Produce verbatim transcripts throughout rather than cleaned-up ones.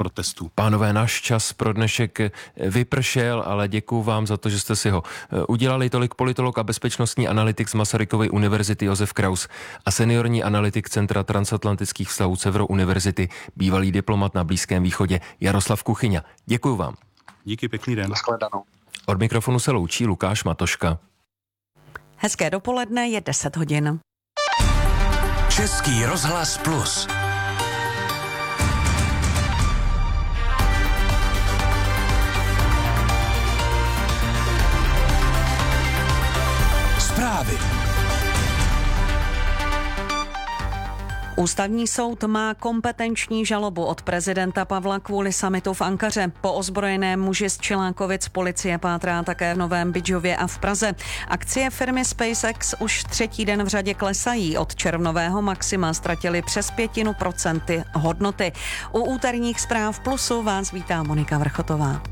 protestů. Pánové, náš čas pro dnešek vypršel, ale děkuju vám za to, že jste si ho udělali. Tolik politolog a bezpečnostní analytik z Masarykovy univerzity Josef Kraus a seniorní analytik Centra transatlantických vztahů Severo univerzity, bývalý diplomat na Blízkém východě Jaroslav Kuchyňa. Děkuju vám. Díky, pěkný den. Nashledanou. Od mikrofonu se loučí Lukáš Matoška. Hezké dopoledne, je deset hodin. Český rozhlas Plus. Zprávy. Ústavní soud má kompetenční žalobu od prezidenta Pavla kvůli summitu v Ankaře. Po ozbrojeném muži z Čilákovic policie pátrá také v Novém Bydžově a v Praze. Akcie firmy SpaceX už třetí den v řadě klesají. Od červnového maxima ztratili přes pětinu procenty hodnoty. U úterních zpráv Plusu vás vítá Monika Vrchotová.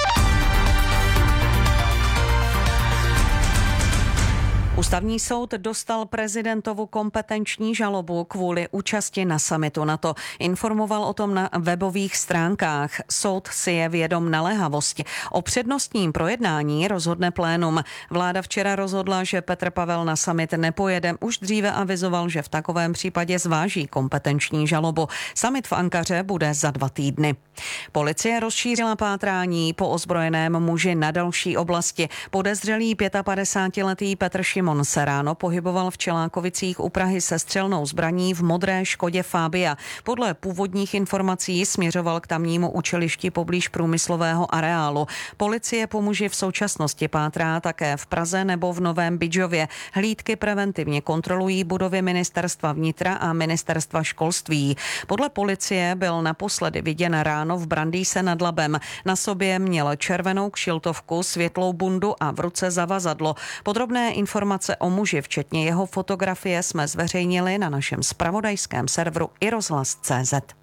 Ústavní soud dostal prezidentovu kompetenční žalobu kvůli účasti na summitu NATO. Informoval o tom na webových stránkách. Soud si je vědom naléhavosti. O přednostním projednání rozhodne plénum. Vláda včera rozhodla, že Petr Pavel na summit nepojede. Už dříve avizoval, že v takovém případě zváží kompetenční žalobu. Summit v Ankaře bude za dva týdny. Policie rozšířila pátrání po ozbrojeném muži na další oblasti. Podezřelý pětapadesátiletý Petr Šimon se ráno pohyboval v Čelákovicích u Prahy se střelnou zbraní v modré Škodě Fabia. Podle původních informací směřoval k tamnímu učilišti poblíž průmyslového areálu. Policie po muži v současnosti pátrá také v Praze nebo v Novém Bydžově. Hlídky preventivně kontrolují budovy ministerstva vnitra a ministerstva školství. Podle policie byl naposledy viděn ráno v Brandýse nad Labem. Na sobě měl červenou kšiltovku, světlou bundu a v ruce zavazadlo. Podrobné informace o muži, včetně jeho fotografie, jsme zveřejnili na našem zpravodajském serveru i rozhlas tečka cé zet.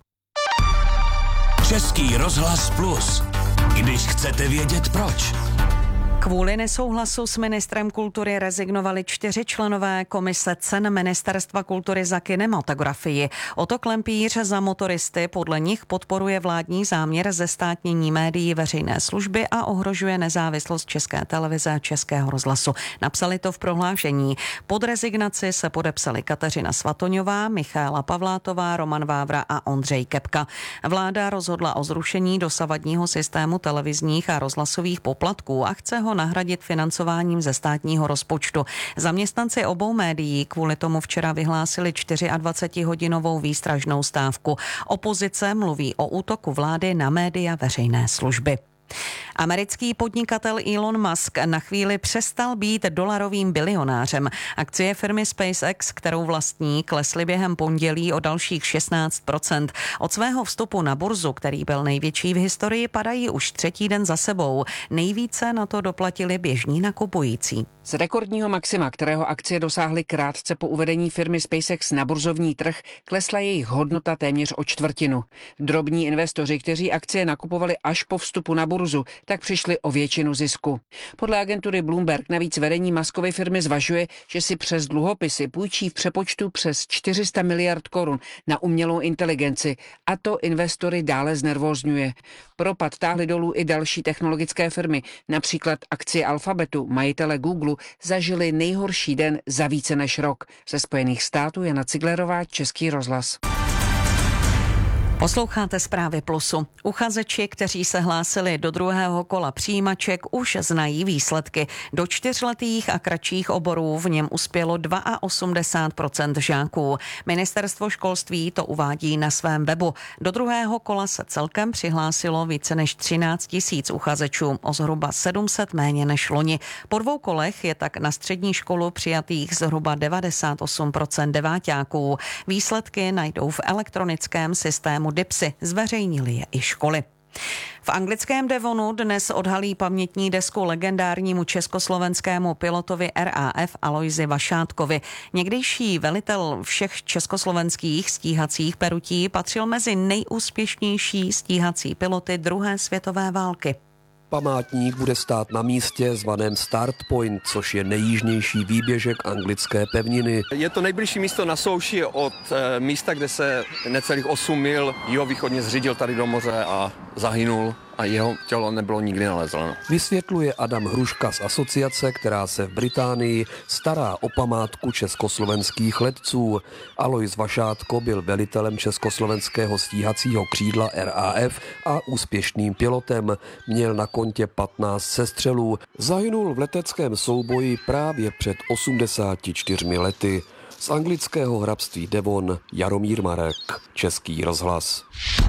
Český rozhlas Plus. Když chcete vědět proč. Kvůli nesouhlasu s ministrem kultury rezignovali čtyři členové komise cen Ministerstva kultury za kinematografii. Otto Klempíř za motoristy podle nich podporuje vládní záměr zestátnění médií veřejné služby a ohrožuje nezávislost České televize a Českého rozhlasu. Napsali to v prohlášení. Pod rezignaci se podepsali Kateřina Svatoňová, Michaela Pavlátová, Roman Vávra a Ondřej Kepka. Vláda rozhodla o zrušení dosavadního systému televizních a rozhlasových poplatků a chce ho nahradit financováním ze státního rozpočtu. Zaměstnanci obou médií kvůli tomu včera vyhlásili dvacetihodinovou výstražnou stávku. Opozice mluví o útoku vlády na média veřejné služby. Americký podnikatel Elon Musk na chvíli přestal být dolarovým bilionářem. Akcie firmy SpaceX, kterou vlastní, klesly během pondělí o dalších šestnáct procent. Od svého vstupu na burzu, který byl největší v historii, padají už třetí den za sebou. Nejvíce na to doplatili běžní nakupující. Z rekordního maxima, kterého akcie dosáhly krátce po uvedení firmy SpaceX na burzovní trh, klesla jejich hodnota téměř o čtvrtinu. Drobní investoři, kteří akcie nakupovali až po vstupu na burzu, tak přišli o většinu zisku. Podle agentury Bloomberg navíc vedení Muskovy firmy zvažuje, že si přes dluhopisy půjčí v přepočtu přes čtyři sta miliard korun na umělou inteligenci a to investory dále znervózňuje. Propad táhly dolů i další technologické firmy, například akcie Alphabetu, majitele Google, zažili nejhorší den za více než rok. Ze Spojených států Jana Ciglerová, Český rozhlas. Posloucháte zprávy Plusu. Uchazeči, kteří se hlásili do druhého kola přijímaček, už znají výsledky. Do čtyřletých a kratších oborů v něm uspělo osmdesát dva procent žáků. Ministerstvo školství to uvádí na svém webu. Do druhého kola se celkem přihlásilo více než třináct tisíc uchazečů, o zhruba sedm set méně než loni. Po dvou kolech je tak na střední školu přijatých zhruba devadesát osm procent deváťáků. Výsledky najdou v elektronickém systému Dipsy, zveřejnili je i školy. V anglickém Devonu dnes odhalí pamětní desku legendárnímu československému pilotovi R A F Alojzi Vašátkovi. Někdejší velitel všech československých stíhacích perutí patřil mezi nejúspěšnější stíhací piloty druhé světové války. Památník bude stát na místě zvaném Start Point, což je nejjižnější výběžek anglické pevniny. Je to nejbližší místo na souši od e, místa, kde se necelých osm mil jihovýchodně zřídil tady do moře a zahynul a jeho tělo nebylo nikdy nalezeno. Vysvětluje Adam Hruška z asociace, která se v Británii stará o památku československých letců. Alois Vašátko byl velitelem československého stíhacího křídla R A F a úspěšným pilotem. Měl na kontě patnáct sestřelů. Zahynul v leteckém souboji právě před osmdesáti čtyřmi lety. Z anglického hrabství Devon Jaromír Marek, Český rozhlas.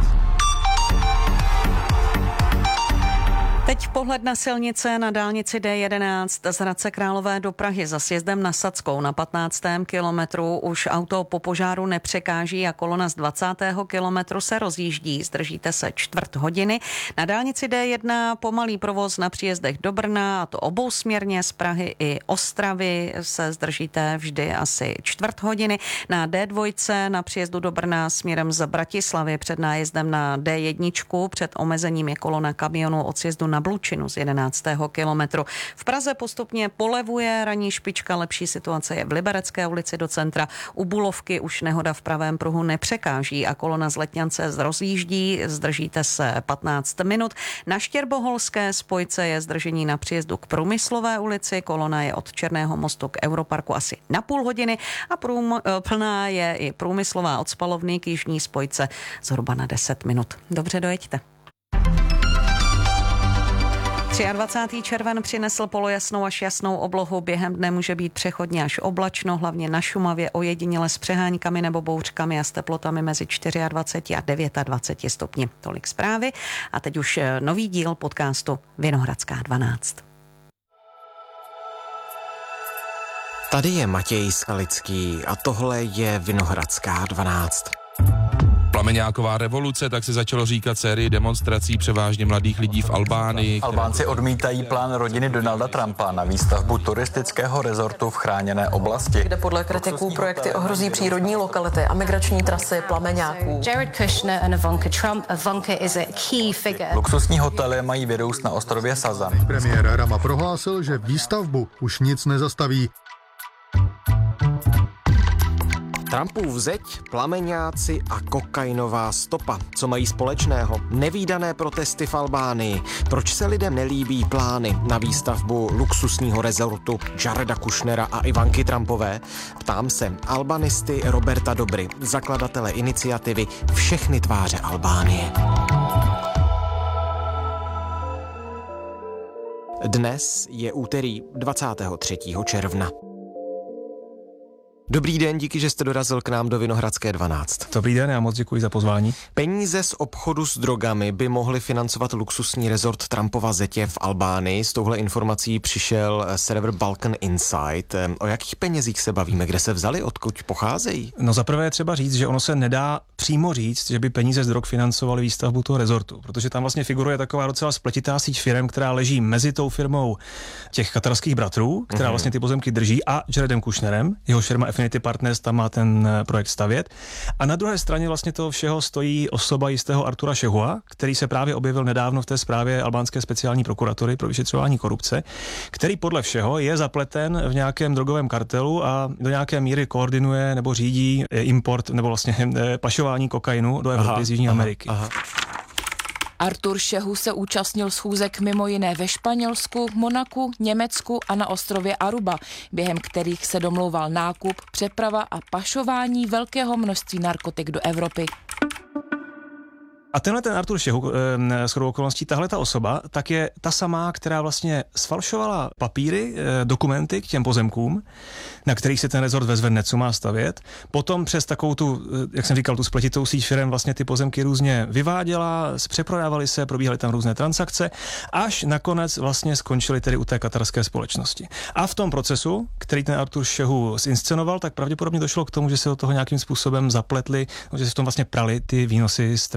Teď pohled na silnice na dálnici D jedenáct z Hradce Králové do Prahy za sjezdem na Sadskou na patnáctém kilometru. Už auto po požáru nepřekáží a kolona z dvacátého kilometru se rozjíždí. Zdržíte se čtvrt hodiny. Na dálnici D jedna pomalý provoz na příjezdech do Brna, a to obousměrně z Prahy i Ostravy se zdržíte vždy asi čtvrt hodiny. Na D dva na příjezdu do Brna směrem z Bratislavy před nájezdem na D jedna před omezením je kolona kamionu od sjezdu na Blučinu z jedenáctého kilometru. V Praze postupně polevuje ranní špička, lepší situace je v Liberecké ulici do centra. U Bulovky už nehoda v pravém pruhu nepřekáží a kolona z Letňance rozjíždí, zdržíte se patnáct minut. Na Štěrboholské spojce je zdržení na příjezdu k Průmyslové ulici, kolona je od Černého mostu k Europarku asi na půl hodiny a prům, plná je i Průmyslová od Spalovny k jižní spojce zhruba na deset minut. Dobře, dojeďte. dvacátého třetího červen přinesl polojasnou až jasnou oblohu. Během dne může být přechodně až oblačno, hlavně na Šumavě ojediněle s přehánkami nebo bouřkami a s teplotami mezi dvacet čtyři a dvacet devět stupni. Tolik zprávy a teď už nový díl podcastu Vinohradská dvanáct. Tady je Matěj Skalický a tohle je Vinohradská dvanáct. Plameňáková revoluce, tak se začalo říkat sérii demonstrací převážně mladých lidí v Albánii. Albánci odmítají plán rodiny Donalda Trumpa na výstavbu turistického rezortu v chráněné oblasti, kde podle kritiků projekty ohrozí přírodní lokality a migrační trasy plameňáků. Jared Kushner and Ivanka Trump. Ivanka is a key figure. Luxusní hotely mají vyrůst na ostrově Sazan. Premiér Rama prohlásil, že výstavbu už nic nezastaví. Trumpův zeď, plameňáci a kokainová stopa. Co mají společného? Nevídané protesty v Albánii. Proč se lidem nelíbí plány na výstavbu luxusního rezortu Jareda Kushnera a Ivanky Trumpové? Ptám se albanisty Roberta Dobry, zakladatele iniciativy Všechny tváře Albánie. Dnes je úterý dvacátého třetího června. Dobrý den, díky, že jste dorazil k nám do Vinohradské dvanáct. Dobrý den, já moc děkuji za pozvání. Peníze z obchodu s drogami by mohly financovat luxusní rezort Trumpova zetě v Albánii. S touhle informací přišel server Balkan Insight. O jakých penězích se bavíme? Kde se vzali? Odkud pocházejí? No zaprvé je třeba říct, že ono se nedá přímo říct, že by peníze z drog financovaly výstavbu toho rezortu, protože tam vlastně figuruje taková docela spletitá síť firem, která leží mezi tou firmou těch katarských bratrů, která mm-hmm. vlastně ty pozemky drží, a Jaredem Kushnerem, jeho firma Affinity Partners tam má ten projekt stavět. A na druhé straně vlastně toho všeho stojí osoba jistého Artura Šehua, který se právě objevil nedávno v té zprávě albánské speciální prokuratury pro vyšetřování korupce, který podle všeho je zapleten v nějakém drogovém kartelu a do nějaké míry koordinuje nebo řídí import nebo vlastně pašování kokainu do Evropy aha, z Jižní aha, Ameriky. Aha. Artur Šehu se účastnil schůzek mimo jiné ve Španělsku, Monaku, Německu a na ostrově Aruba, během kterých se domlouval nákup, přeprava a pašování velkého množství narkotik do Evropy. A tenhle ten Artur Šehu, e, shodou okolností, tahle ta osoba, tak je ta samá, která vlastně sfalšovala papíry, e, dokumenty k těm pozemkům, na kterých se ten rezort ve Zvednecu má stavět. Potom přes takovou tu, jak jsem říkal, tu spletitou síť firem vlastně ty pozemky různě vyváděla, přeprodávaly se, probíhaly tam různé transakce, až nakonec vlastně skončily tedy u té katarské společnosti. A v tom procesu, který ten Artur Šehu zinscenoval, tak pravděpodobně došlo k tomu, že se do toho nějakým způsobem zapletli, že se v tom vlastně prali ty výnosy z trestné činnosti.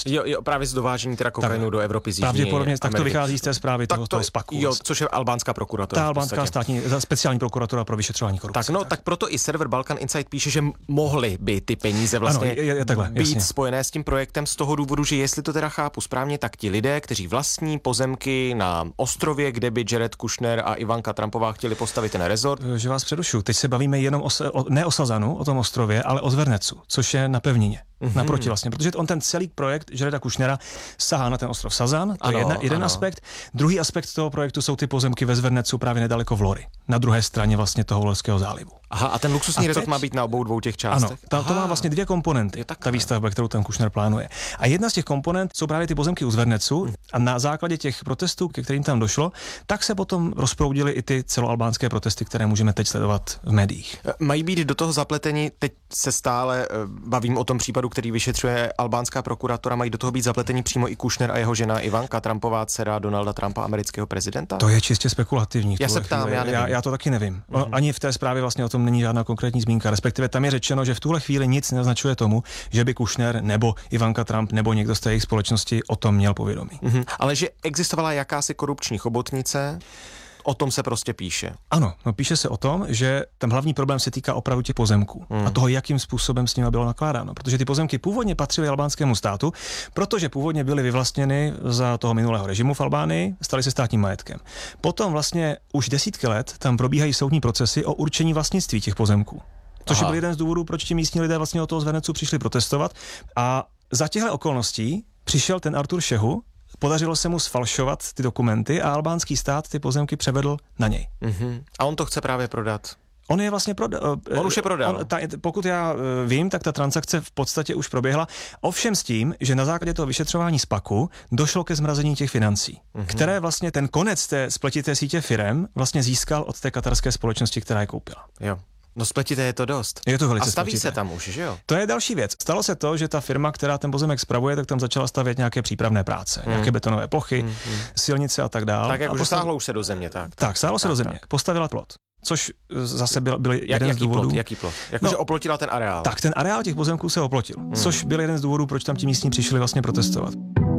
části. Jo, jo, právě z dovážení teda kokainu do Evropy z Jižní Pravděpodobně tak to vychází z té zprávy tak toho, to, toho spaku. Jo, což je albánská prokuratura. Ta albánská státní, speciální prokuratura pro vyšetřování korupce. Tak no, tak. tak proto i server Balkan Insight píše, že mohly by ty peníze vlastně ano, je, je, takhle, být jasně. spojené s tím projektem z toho důvodu, že jestli to teda chápu správně, tak ti lidé, kteří vlastní pozemky na ostrově, kde by Jared Kushner a Ivanka Trumpová chtěli postavit ten rezort. Že vás přerušu. Teď se bavíme jenom o, o ne o Sazanu, o tom ostrově, ale o Zvernecu, což je na pevnině. Mm-hmm. Naproti vlastně, protože on ten celý projekt Jareda Kushnera sahá na ten ostrov Sazan, to ano, je jedna, jeden ano. aspekt. Druhý aspekt toho projektu jsou ty pozemky ve Zvernecu právě nedaleko Vlory, na druhé straně vlastně toho Vlorského zálivu. Aha, a ten luxusní a rezort teď má být na obou dvou těch částech? Ano, ta, to má vlastně dvě komponenty, ta výstavba, kterou ten Kushner plánuje. A jedna z těch komponent jsou právě ty pozemky u Zvernecu a na základě těch protestů, ke kterým tam došlo, tak se potom rozproudily i ty celoalbánské protesty, které můžeme teď sledovat v médiích. Mají být do toho zapleteni, teď se stále bavím o tom případu, který vyšetřuje albánská prokuratura, mají do toho být zapleteni přímo i Kushner a jeho žena Ivanka Trumpová, dcera Donalda Trumpa, amerického prezidenta? To je čistě spekulativní. Já se ptám, já nevím. Já, já to taky nevím. Mm-hmm. Ani v té zprávě vlastně o tom není žádná konkrétní zmínka, respektive tam je řečeno, že v tuhle chvíli nic nenaznačuje tomu, že by Kushner nebo Ivanka Trump nebo někdo z té jejich společnosti o tom měl povědomí. Mm-hmm. Ale že existovala jakási korupční chobotnice, o tom se prostě píše. Ano, no píše se o tom, že ten hlavní problém se týká opravdu těch pozemků hmm. a toho, jakým způsobem s nimi bylo nakládáno. Protože ty pozemky původně patřily albánskému státu, protože původně byly vyvlastněny za toho minulého režimu v Albánii, staly se státním majetkem. Potom vlastně už desítky let tam probíhají soudní procesy o určení vlastnictví těch pozemků. Což Aha. byl jeden z důvodů, proč ti místní lidé vlastně od toho Zvernecu přišli protestovat. A za těchto okolností přišel ten Artur Šehu, podařilo se mu sfalšovat ty dokumenty a albánský stát ty pozemky převedl na něj. Mm-hmm. A on to chce právě prodat. On je vlastně prodal. On už je prodal. On, ta, pokud já vím, tak ta transakce v podstatě už proběhla. Ovšem s tím, že na základě toho vyšetřování SPACu došlo ke zmrazení těch financí, mm-hmm. které vlastně ten konec té spletité sítě firem vlastně získal od té katarské společnosti, která je koupila. Jo. No spletité je to dost. Je to velice A staví spletité. se tam už, že jo? To je další věc. Stalo se to, že ta firma, která ten pozemek spravuje, tak tam začala stavět nějaké přípravné práce, hmm. nějaké betonové plochy, hmm. silnice a tak dále. Tak jako, že postav... stáhlo už se do země, tak. Tak, tak stálo tak, se do země. Tak. Postavila plot. Což zase byl, byl Jak, jeden jaký z důvodů. Plot, jaký plot? Jakože no, oplotila ten areál. Tak, ten areál těch pozemků se oplotil, hmm. což byl jeden z důvodů, proč tam ti místní přišli vlastně protestovat.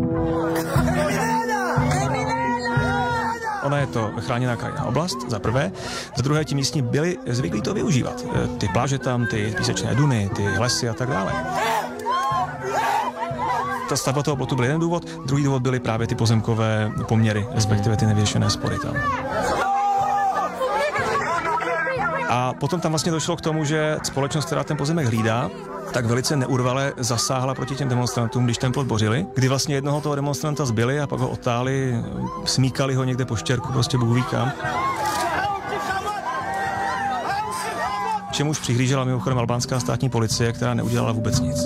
Ona je to chráněná krajinná oblast, za prvé. Za druhé, ti místní byli zvyklí to využívat. Ty pláže tam, ty písečné duny, ty lesy a tak dále. Ta stavba toho plotu byl jeden důvod, druhý důvod byly právě ty pozemkové poměry, respektive ty nevyřešené spory tam. A potom tam vlastně došlo k tomu, že společnost, která ten pozemek hlídá, tak velice neurvale zasáhla proti těm demonstrantům, když ten plot bořili, kdy vlastně jednoho toho demonstranta zbyli a pak ho otáli, smíkali ho někde po štěrku, prostě Bůh ví kam. Čemuž přihlížela mimochodem albánská státní policie, která neudělala vůbec nic.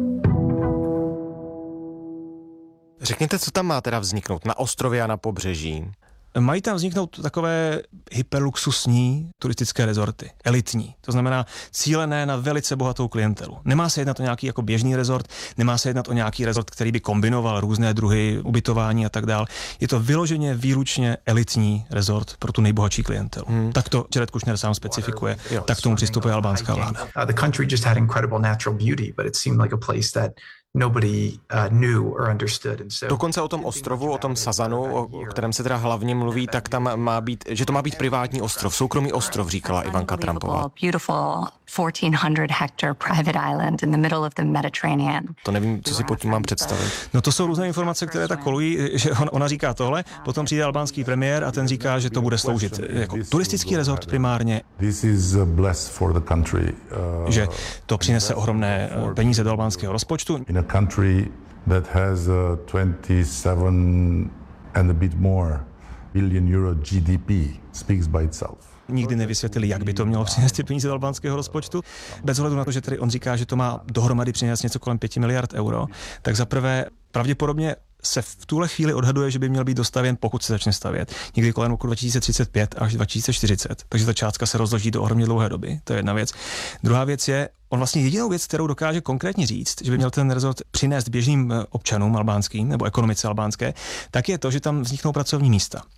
Řekněte, co tam má teda vzniknout na ostrově a na pobřeží? Mají tam vzniknout takové hyperluxusní turistické rezorty, elitní, to znamená cílené na velice bohatou klientelu. Nemá se jednat o nějaký jako běžný rezort, nemá se jednat o nějaký rezort, který by kombinoval různé druhy ubytování a tak dál. Je to vyloženě výlučně elitní rezort pro tu nejbohatší klientelu. Hmm. Tak to Jared Kushner sám specifikuje, jo, tak k tomu přistupuje albánská vláda. Uh, the country just had incredible natural beauty, but it seemed like a place that nobody uh, knew or understood. And so dokonce o tom ostrovu, o tom Sazanu, o, o kterém se teda hlavně mluví, tak tam má být, že to má být privátní ostrov, soukromý ostrov, říkala Ivanka Trumpová. Beautiful fourteen hundred hectare private island in the middle of the Mediterranean. To nevím, co si pod tím mám představit. No to jsou různé informace, které tak kolují, že on, ona říká tohle, potom přijde albánský premiér a ten říká, že to bude sloužit jako turistický rezort primárně. This is blessed for the country. Uh, že to přinese ohromné peníze do albánského rozpočtu. In a country that has uh, twenty-seven and a bit more billion euro G D P speaks by itself. Nikdy nevysvětlili, jak by to mělo přinést ty peníze do albánského rozpočtu. Bez ohledu na to, že tady on říká, že to má dohromady přinést něco kolem pěti miliard euro, tak zaprvé pravděpodobně se v tuhle chvíli odhaduje, že by měl být dostavěn, pokud se začne stavět, někdy kolem roku dva tisíce třicet pět až dva tisíce čtyřicet. Takže ta částka se rozloží do ohromně dlouhé doby. To je jedna věc. Druhá věc je, on vlastně jedinou věc, kterou dokáže konkrétně říct, že by měl ten rezort přinést běžným občanům albánským nebo ekonomice albánské, tak je to, že tam vzniknou pracovní místa.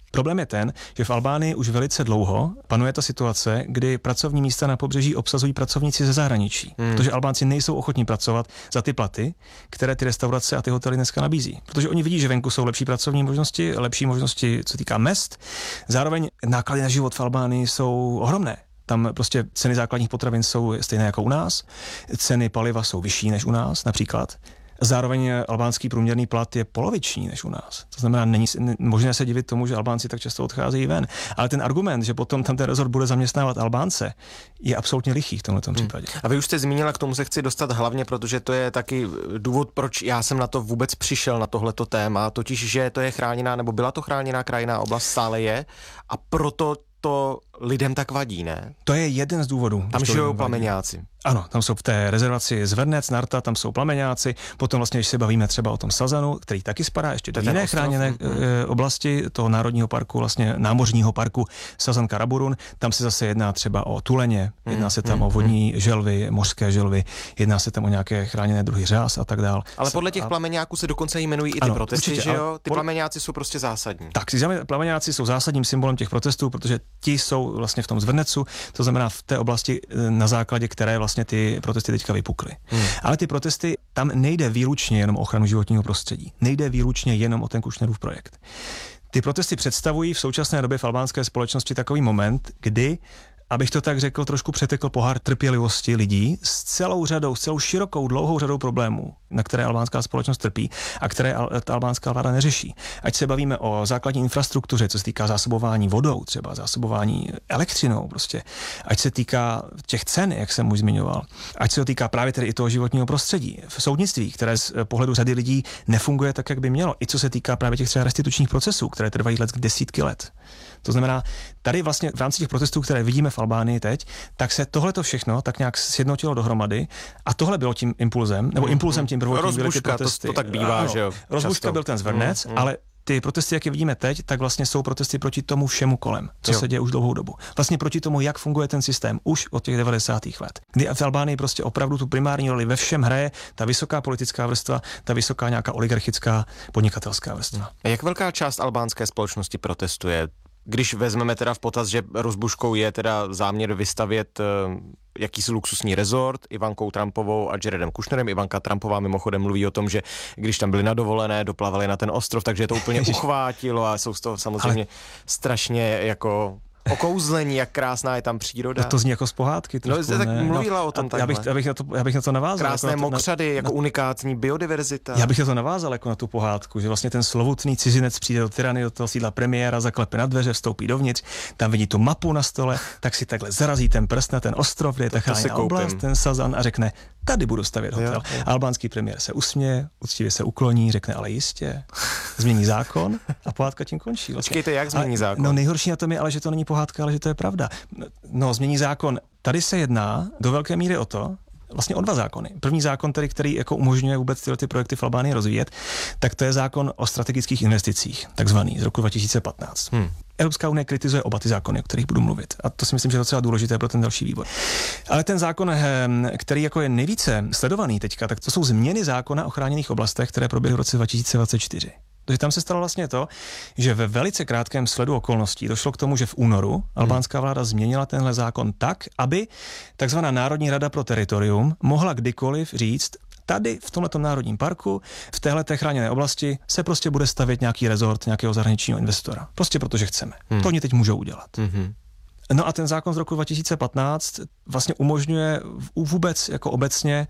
Problém je ten, že v Albánii už velice dlouho panuje ta situace, kdy pracovní místa na pobřeží obsazují pracovníci ze zahraničí, hmm. protože Albánci nejsou ochotní pracovat za ty platy, které ty restaurace a ty hotely dneska nabízí. Protože oni vidí, že venku jsou lepší pracovní možnosti, lepší možnosti, co týká mezd. Zároveň náklady na život v Albánii jsou ohromné. Tam prostě ceny základních potravin jsou stejné jako u nás, ceny paliva jsou vyšší než u nás například. Zároveň albánský průměrný plat je poloviční než u nás. To znamená, není možné se divit tomu, že Albánci tak často odcházejí ven. Ale ten argument, že potom tam ten rezort bude zaměstnávat Albánce, je absolutně lichý v tomto případě. Hmm. A vy už jste zmínila, k tomu se chci dostat hlavně, protože to je taky důvod, proč já jsem na to vůbec přišel, na tohleto téma, totiž, že to je chráněná, nebo byla to chráněná krajinná oblast, stále je, a proto to lidem tak vadí, ne? To je jeden z důvodů. Tam žijou plameňáci. Ano, tam jsou v té rezervaci Zvernec, Narta, tam jsou plameňáci. Potom vlastně, když se bavíme třeba o tom Sazanu, který taky spadá ještě do jiné chráněné mm. oblasti toho národního parku, vlastně námořního parku Sazan Karaburun, tam se zase jedná třeba o tuleně, jedná mm. se tam mm. o vodní mm. želvy, mořské želvy, jedná se tam o nějaké chráněné druhy řas a tak dál. Ale podle těch plameňáků se dokonce jmenují i ty ano, protesty, určitě, že jo? Ty plameňáci jsou prostě zásadní. Tak, plameňáci jsou zásadním symbolem těch protestů, protože ti jsou vlastně v tom Zvernecu, to znamená v té oblasti, na základě které vlastně ty protesty teďka vypukly. Hmm. Ale ty protesty, tam nejde výlučně jenom o ochranu životního prostředí. Nejde výlučně jenom o ten Kušnerův projekt. Ty protesty představují v současné době v albánské společnosti takový moment, kdy, abych to tak řekl, trošku přetekl pohár trpělivosti lidí s celou řadou, s celou širokou, dlouhou řadou problémů, na které albánská společnost trpí a které ta albánská vláda neřeší. Ať se bavíme o základní infrastruktuře, co se týká zásobování vodou, třeba zásobování elektřinou, prostě. Ať se týká těch cen, jak jsem už zmiňoval. Ať se to týká právě tedy i toho životního prostředí. V soudnictví, které z pohledu řady lidí nefunguje tak, jak by mělo. I co se týká právě těch třeba restitučních procesů, které trvají let desítky let. To znamená, tady vlastně v rámci těch protestů, které vidíme v Albánii teď, tak se tohleto všechno tak nějak sjednotilo dohromady a tohle bylo tím impulzem, nebo impulsem tím prvotním byly ty protesty. To, to tak bývá, ano, že jo? Rozbuška byl ten Zvernec, mm, mm. ale ty protesty, jak je vidíme teď, tak vlastně jsou protesty proti tomu všemu kolem, co jo. se děje už dlouhou dobu. Vlastně proti tomu, jak funguje ten systém už od těch devadesátých let. Kdy v Albánii prostě opravdu tu primární roli ve všem hraje ta vysoká politická vrstva, ta vysoká nějaká oligarchická podnikatelská vrstva. A jak velká část albánské společnosti protestuje? Když vezmeme teda v potaz, že rozbuškou je teda záměr vystavět uh, jakýsi luxusní rezort Ivankou Trumpovou a Jaredem Kushnerem. Ivanka Trumpová mimochodem mluví o tom, že když tam byli na dovolené, doplavali na ten ostrov, takže to úplně uchvátilo a jsou z toho samozřejmě Ale... strašně jako... okouzlení, jak krásná je tam příroda. No to zní jako z pohádky. Trošku, no, tak ne? mluvila no, o tom takhle. Já bych, já, bych na to, já bych na to navázal. Krásné jako mokřady, na, jako na, unikátní biodiverzita. Já bych na to navázal jako na tu pohádku, že vlastně ten slovutný cizinec přijde do Tirany, do toho sídla premiéra, zaklepe na dveře, vstoupí dovnitř, tam vidí tu mapu na stole, tak si takhle zarazí ten prst na ten ostrov, kde je ta chráněná oblast, ten Sazan a řekne, tady budu stavět hotel. Jo, jo. Albánský premiér se usměje, uctivě se ukloní, řekne, ale jistě, změní zákon a pohádka tím končí. Vlastně. Počkejte, jak změní a, zákon? No nejhorší na tom je ale, že to není pohádka, ale že to je pravda. No, změní zákon. Tady se jedná do velké míry o to, vlastně o dva zákony. První zákon, tedy, který jako umožňuje vůbec tyhle ty projekty v Albánii rozvíjet, tak to je zákon o strategických investicích, takzvaný z roku dva tisíce patnáct. Hmm. Evropská unie kritizuje oba ty zákony, o kterých budu mluvit. A to si myslím, že je docela důležité pro ten další vývoj. Ale ten zákon, který jako je nejvíce sledovaný teďka, tak to jsou změny zákona o chráněných oblastech, které proběhly v roce dva tisíce dvacet čtyři. Takže tam se stalo vlastně to, že ve velice krátkém sledu okolností došlo k tomu, že v únoru albánská vláda změnila tenhle zákon tak, aby takzvaná Národní rada pro teritorium mohla kdykoliv říct, tady v tomhletom národním parku, v téhleté chráněné oblasti se prostě bude stavět nějaký rezort nějakého zahraničního investora. Prostě protože chceme. Hmm. To oni teď můžou udělat. Hmm. No a ten zákon z roku dva tisíce patnáct vlastně umožňuje vůbec jako obecně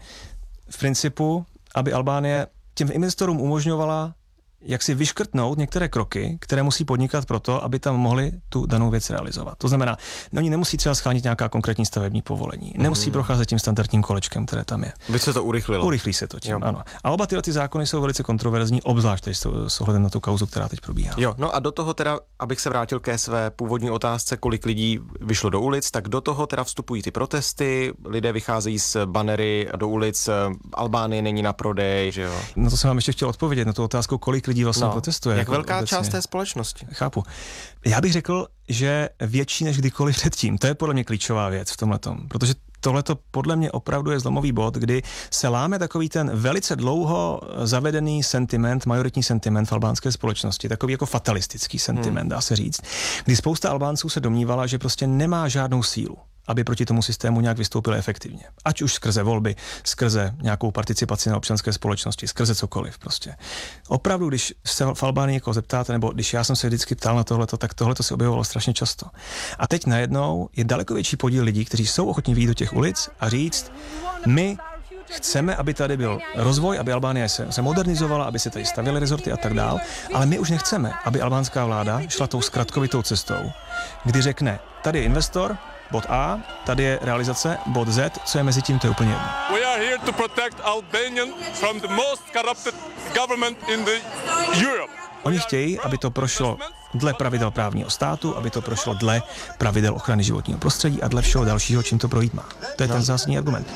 v principu, aby Albánie těm investorům umožňovala jak si vyškrtnout některé kroky, které musí podnikat proto, aby tam mohli tu danou věc realizovat. To znamená, no, oni nemusí třeba schánit nějaká konkrétní stavební povolení, nemusí hmm. procházet tím standardním kolečkem, které tam je. By se to urychlilo. Urychlí se to tím, jo. Ano. A oba tyhle ty zákony jsou velice kontroverzní, obzvlášť s ohledem na tu kauzu, která teď probíhá. Jo, no a do toho teda, abych se vrátil ke své původní otázce, kolik lidí vyšlo do ulic, tak do toho teda vstupují ty protesty, lidé vycházejí z banery do ulic, Albánie není na prodej, že jo. No to jsem vám ještě chtěl odpovědět na tu otázku, kolik lidí vlastně no. protestuje. Jak jako velká obecně. Část té společnosti? Chápu. Já bych řekl, že větší než kdykoliv předtím. To je podle mě klíčová věc v tomhletom, protože tohleto podle mě opravdu je zlomový bod, kdy se láme takový ten velice dlouho zavedený sentiment, majoritní sentiment v albánské společnosti, takový jako fatalistický sentiment, hmm. dá se říct, kdy spousta Albánců se domnívala, že prostě nemá žádnou sílu, aby proti tomu systému nějak vystoupili efektivně. Ať už skrze volby, skrze nějakou participaci na občanské společnosti, skrze cokoliv prostě. Opravdu, když se v Albánii jako zeptáte, nebo když já jsem se vždycky ptal na tohleto, tak tohleto se objevovalo strašně často. A teď najednou je daleko větší podíl lidí, kteří jsou ochotní vyjít do těch ulic a říct, my chceme, aby tady byl rozvoj, aby Albánie se, se modernizovala, aby se tady stavěly rezorty a tak dál, ale my už nechceme, aby albánská vláda šla tou zkratkovitou cestou, kdy řekne, tady je investor, bod A, tady je realizace, bod Z, co je mezi tím, to je úplně jedno. We are here to protect Albanian from the most corrupted government in the Europe. Oni chtějí, aby to prošlo dle pravidel právního státu, aby to prošlo dle pravidel ochrany životního prostředí a dle všeho dalšího, čím to projít má. To je ten zásadní argument.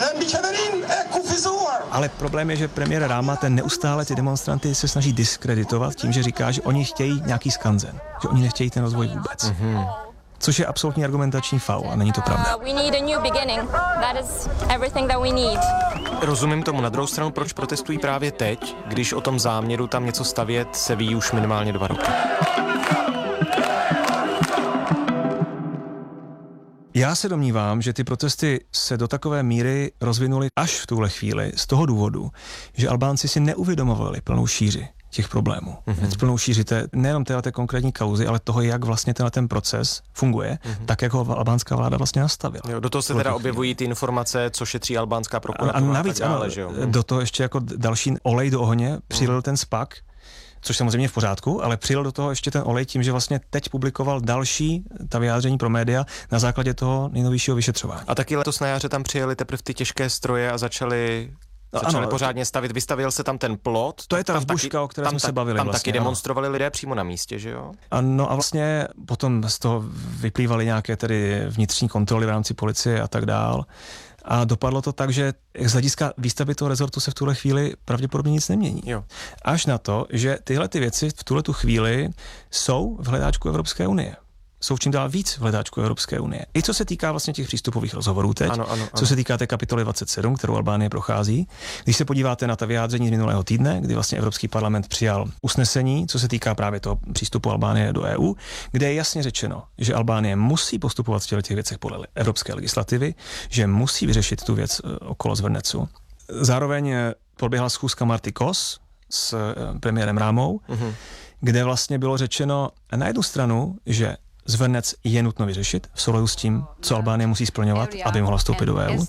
Ale problém je, že premiér Ráma ten neustále ty demonstranty se snaží diskreditovat tím, že říká, že oni chtějí nějaký skanzen, že oni nechtějí ten rozvoj vůbec. Mm-hmm. Což je absolutní argumentační faul a není to pravda. Rozumím tomu. Na druhou stranu, proč protestují právě teď, když o tom záměru tam něco stavět se ví už minimálně dva roky? Já se domnívám, že ty protesty se do takové míry rozvinuly až v tuhle chvíli z toho důvodu, že Albánci si neuvědomovali plnou šíři těch problémů. Mm-hmm. Plnou šíři té, nejenom téhle konkrétní kauzy, ale toho, jak vlastně tenhle ten proces funguje, mm-hmm. tak, jak ho albánská vláda vlastně nastavila. Jo, do toho se teda objevují ty informace, co šetří albánská prokuratura. A, a navíc, a tak dále, ano, že jo? do toho ještě jako další olej do ohně přilil mm. ten SPAC, což samozřejmě v pořádku, ale přijel do toho ještě ten olej tím, že vlastně teď publikoval další ta vyjádření pro média na základě toho nejnovějšího vyšetřování. A taky letos na jaře tam přijeli teprve ty těžké stroje a začali No, začali ano, pořádně stavit, vystavil se tam ten plot. To je ta vzbuška, o které jsme se bavili. Tam vlastně, taky demonstrovali lidé přímo na místě, že jo? Ano, a vlastně potom z toho vyplývaly nějaké tedy vnitřní kontroly v rámci policie a tak dál. A dopadlo to tak, že z hlediska výstavby toho rezortu se v tuhle chvíli pravděpodobně nic nemění. Jo. Až na to, že tyhle ty věci v tuhle tu chvíli jsou v hledáčku Evropské unie. Jsou čím dál víc v hledáčku Evropské unie. I co se týká vlastně těch přístupových rozhovorů teď, ano, ano, ano. co se týká té kapitoly dvacet sedm, kterou Albánie prochází. Když se podíváte na ta vyjádření z minulého týdne, kdy vlastně Evropský parlament přijal usnesení, co se týká právě toho přístupu Albánie do E U, kde je jasně řečeno, že Albánie musí postupovat v těch věcech podle evropské legislativy, že musí vyřešit tu věc okolo Zvrnecu. Zároveň proběhla schůzka Marty Kos s premiérem Rámou, uh-huh. kde vlastně bylo řečeno na jednu stranu, že Zvrnec je nutno vyřešit v souladu s tím, co Albánie musí splňovat, aby mohla vstoupit do E U.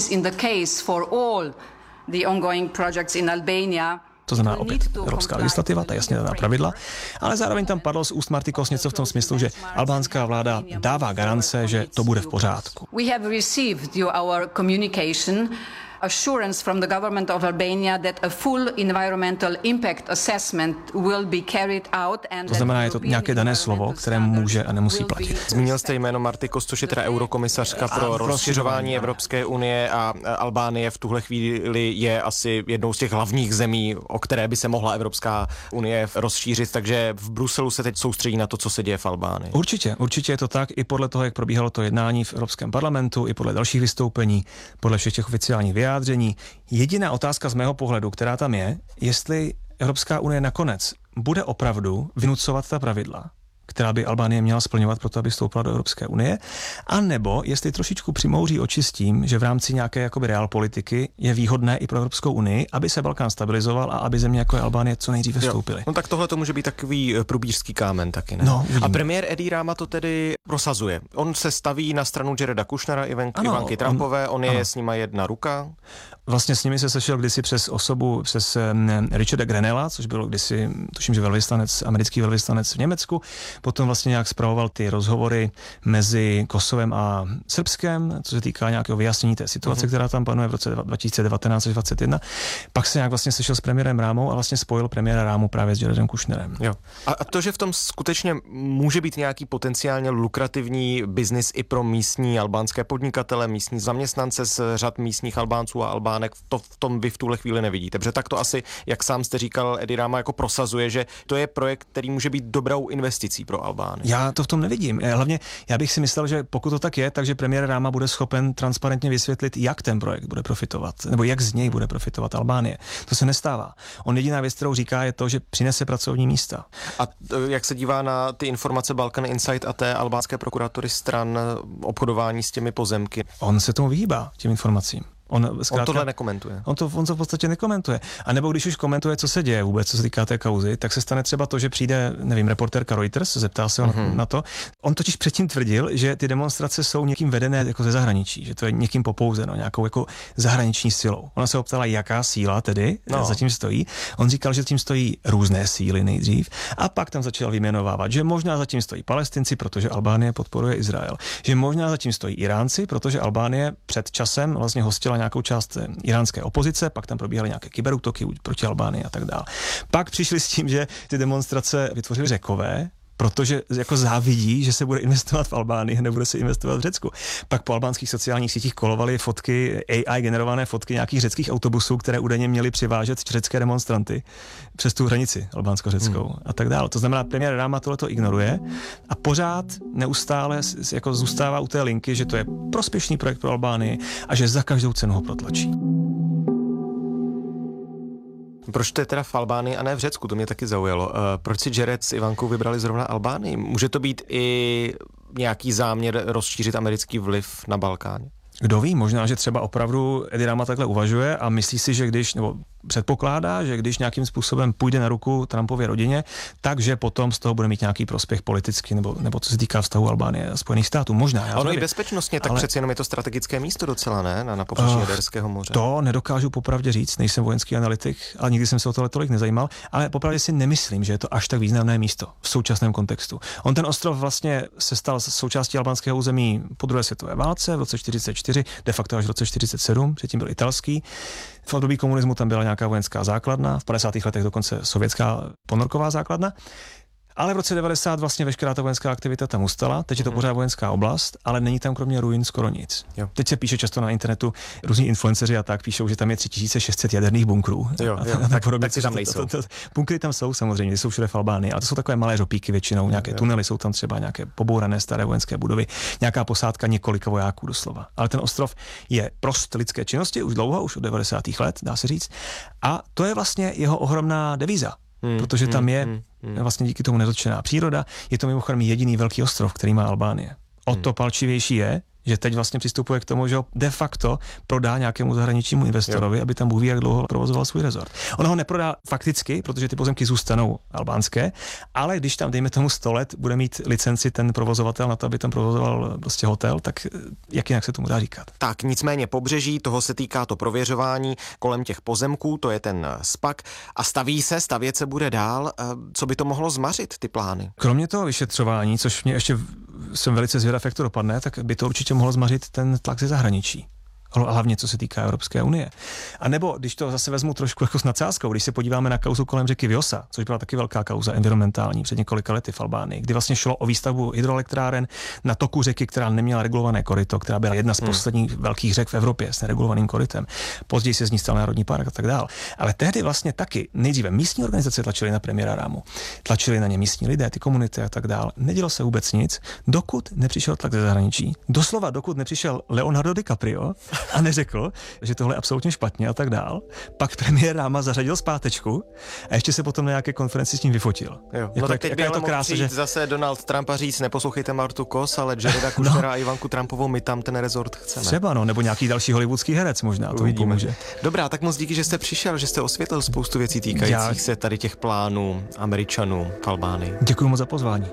To znamená opět evropská legislativa, ta jasně daná pravidla, ale zároveň tam padlo z úst Marty Kos něco v tom smyslu, že albánská vláda dává garance, že to bude v pořádku. We have received your communication assurance from the government of Albania that a full environmental impact assessment will be carried out and to znamená, je to nějaké dané slovo, které může a nemusí platit. Zmínil jste jméno Marty Kos, což je teda eurokomisařka pro rozšiřování Evropské unie a Albánie v tuhle chvíli je asi jednou z těch hlavních zemí, o které by se mohla Evropská unie rozšířit, takže v Bruselu se teď soustředí na to, co se děje v Albánii. Určitě, určitě je to tak, i podle toho, jak probíhalo to jednání v Evropském parlamentu, i podle dalších vystoupení, podle všech těch oficiálních vyjádření. Jediná otázka z mého pohledu, která tam je, jestli Evropská unie nakonec bude opravdu vynucovat ta pravidla, která by Albánie měla splňovat proto, aby vstoupila do Evropské unie, anebo jestli trošičku přimouří oči s tím, že v rámci nějaké jakoby realpolitiky je výhodné i pro Evropskou unii, aby se Balkán stabilizoval a aby země jako je Albánie co nejdříve vstoupily. No tak tohle to může být takový průbířský kámen taky, ne? No, a premiér Edi Rama to tedy prosazuje. On se staví na stranu Jareda Kushnera, Ivanky, ano, Ivanky Trumpové, on, on je ano. s nima jedna ruka. Vlastně s nimi se sešel kdysi přes osobu, přes Richarda Grenella, což byl kdysi, tuším, že velvyslanec, americký velvyslanec v Německu. Potom vlastně nějak spravoval ty rozhovory mezi Kosovem a Srbskem, co se týká nějakého vyjasnění té situace, uh-huh. která tam panuje v roce dva tisíce devatenáct až dvacet jedna. Pak se nějak vlastně sešel s premiérem Rámou a vlastně spojil premiéra Rámu právě s Jaredem Kushnerem. Jo. A to, že v tom skutečně může být nějaký potenciálně lukrativní biznis i pro místní albánské podnikatele, místní zaměstnance z řad místních Albánců a Albánek, to v tom vy v tuhle chvíli nevidíte. Protože tak to asi, jak sám jste říkal, Edi Rama jako prosazuje, že to je projekt, který může být dobrou investicí pro Albány. Já to v tom nevidím. Hlavně já bych si myslel, že pokud to tak je, takže premiér Ráma bude schopen transparentně vysvětlit, jak ten projekt bude profitovat, nebo jak z něj bude profitovat Albánie. To se nestává. On jediná věc, kterou říká, je to, že přinese pracovní místa. A jak se dívá na ty informace Balkan Insight a té albánské prokuratury stran obchodování s těmi pozemky? On se tomu vyhýbá, těm informacím. On, zkrátka, on tohle nekomentuje. On to, on to v podstatě nekomentuje. A nebo když už komentuje, co se děje vůbec, co se týká té kauzy, tak se stane třeba to, že přijde, nevím, reportérka Reuters, zeptá se on mm-hmm. na to. On totiž předtím tvrdil, že ty demonstrace jsou někým vedené jako ze zahraničí, že to je někým popouzeno, nějakou jako zahraniční silou. Ona se optala, jaká síla tedy no. zatím stojí. On říkal, že zatím stojí různé síly nejdřív a pak tam začal vyjmenovávat, že možná zatím stojí Palestinci, protože Albánie podporuje Izrael. Že možná zatím stojí Iránci, protože Albánie před časem vlastně hostila nějakou část iránské opozice, pak tam probíhaly nějaké kyberútoky proti Albánii a tak dále. Pak přišli s tím, že ty demonstrace vytvořili Řekové, protože jako závidí, že se bude investovat v Albánii, nebude se investovat v Řecku. Pak po albánských sociálních sítích kolovaly fotky, A I generované fotky nějakých řeckých autobusů, které údajně měly přivážet řecké demonstranty přes tu hranici albánsko-řeckou hmm. a tak dále. To znamená, premiér Ráma tohleto ignoruje a pořád neustále jako zůstává u té linky, že to je prospěšný projekt pro Albánii a že za každou cenu ho protlačí. Proč to je teda v Albánii a ne v Řecku? To mě taky zaujalo. Uh, proč si Jared s Ivankou vybrali zrovna Albánii? Může to být i nějaký záměr rozšířit americký vliv na Balkáně? Kdo ví, možná, že třeba opravdu Edi Rama takhle uvažuje a myslí si, že když, nebo předpokládá, že když nějakým způsobem půjde na ruku Trumpově rodině, takže potom z toho bude mít nějaký prospěch politický, nebo, nebo co se týká vztahu Albánie a Spojených států. Možná. Já ono i bezpečnostně, tak ale... přeci jenom je to strategické místo docela, ne? Na, na pobřeží uh, Jaderského moře. To nedokážu popravdě říct, nejsem vojenský analytik, ale nikdy jsem se o tohle tolik nezajímal, ale popravdě si nemyslím, že je to až tak významné místo v současném kontextu. On ten ostrov vlastně se stal součástí albánského území po druhé světové válce v roce čtyřicet čtyři, de facto až v roce čtyřicet sedm, předtím byl italský. V období komunismu tam byla nějaká vojenská základna, v padesátých letech dokonce sovětská ponorková základna. Ale v roce devadesát vlastně veškerá ta vojenská aktivita tam ustala, teď je to pořád vojenská oblast, ale není tam kromě ruin skoro nic. Jo. Teď se píše často na internetu, různí influenceři a tak píšou, že tam je tři tisíce šest set jaderných bunkrů. Jo, jo, a tak, tak si tam nejsou. To, to, to, bunkry tam jsou samozřejmě, jsou všude v Albánii, ale to jsou takové malé žopíky většinou, nějaké jo, jo. tunely, jsou tam třeba nějaké pobourané staré vojenské budovy, nějaká posádka několika vojáků doslova. Ale ten ostrov je prost lidské činnosti už dlouho, už od devadesátých let, dá se říct. A to je vlastně jeho ohromná devíza. Hmm, protože tam je hmm, hmm. vlastně díky tomu nedotčená příroda. Je to mimochodem jediný velký ostrov, který má Albánie. O to palčivější je, že teď vlastně přistupuje k tomu, že ho de facto prodá nějakému zahraničnímu investorovi, jo. aby tam Bůh ví, jak dlouho provozoval svůj rezort. On ho neprodá fakticky, protože ty pozemky zůstanou albánské, ale když tam, dejme tomu sto let, bude mít licenci ten provozovatel na to, aby tam provozoval prostě hotel, tak jak jinak se tomu dá říkat? Tak nicméně pobřeží, toho se týká to prověřování kolem těch pozemků, to je ten spak a staví se, stavět se bude dál. Co by to mohlo zmařit, ty plány? Kromě toho vyšetřování, což mě ještě jsem velice zvědav, jak to dopadne, tak by to určitě mohlo zmařit ten tlak ze zahraničí. Hlavně co se týká Evropské unie. A nebo, když to zase vezmu trošku jako s nadsázkou, když se podíváme na kauzu kolem řeky Vjosa, což byla taky velká kauza environmentální před několika lety v Albánii, kdy vlastně šlo o výstavbu hydroelektráren na toku řeky, která neměla regulované koryto, která byla jedna z hmm. posledních velkých řek v Evropě s neregulovaným korytem. Později se z ní stal národní park a tak dál. Ale tehdy vlastně taky nejdříve místní organizace tlačily na premiéra Rámu. Tlačili na ně místní lidé, ty komunity a tak dál. Nedělo se vůbec nic, dokud nepřišel tlak ze zahraničí. Doslova dokud nepřišel Leonardo DiCaprio a neřekl, že tohle je absolutně špatně a tak dál. Pak premiér Ráma zařadil zpátečku a ještě se potom na nějaké konferenci s ním vyfotil. Jo. Jako, no tak teď by je to krásné, že zase Donald Trump a říct, neposlouchejte Martu Kos, ale Jareda Kushnera no. a Ivanku Trumpovou, my tam ten rezort chceme. Třeba no, nebo nějaký další hollywoodský herec možná, to uvidíme. Pomůže. Dobrá, tak moc díky, že jste přišel, že jste osvětlil spoustu věcí týkajících Já... se tady těch plánů Američanů v Albánii. Děkuji moc za pozvání.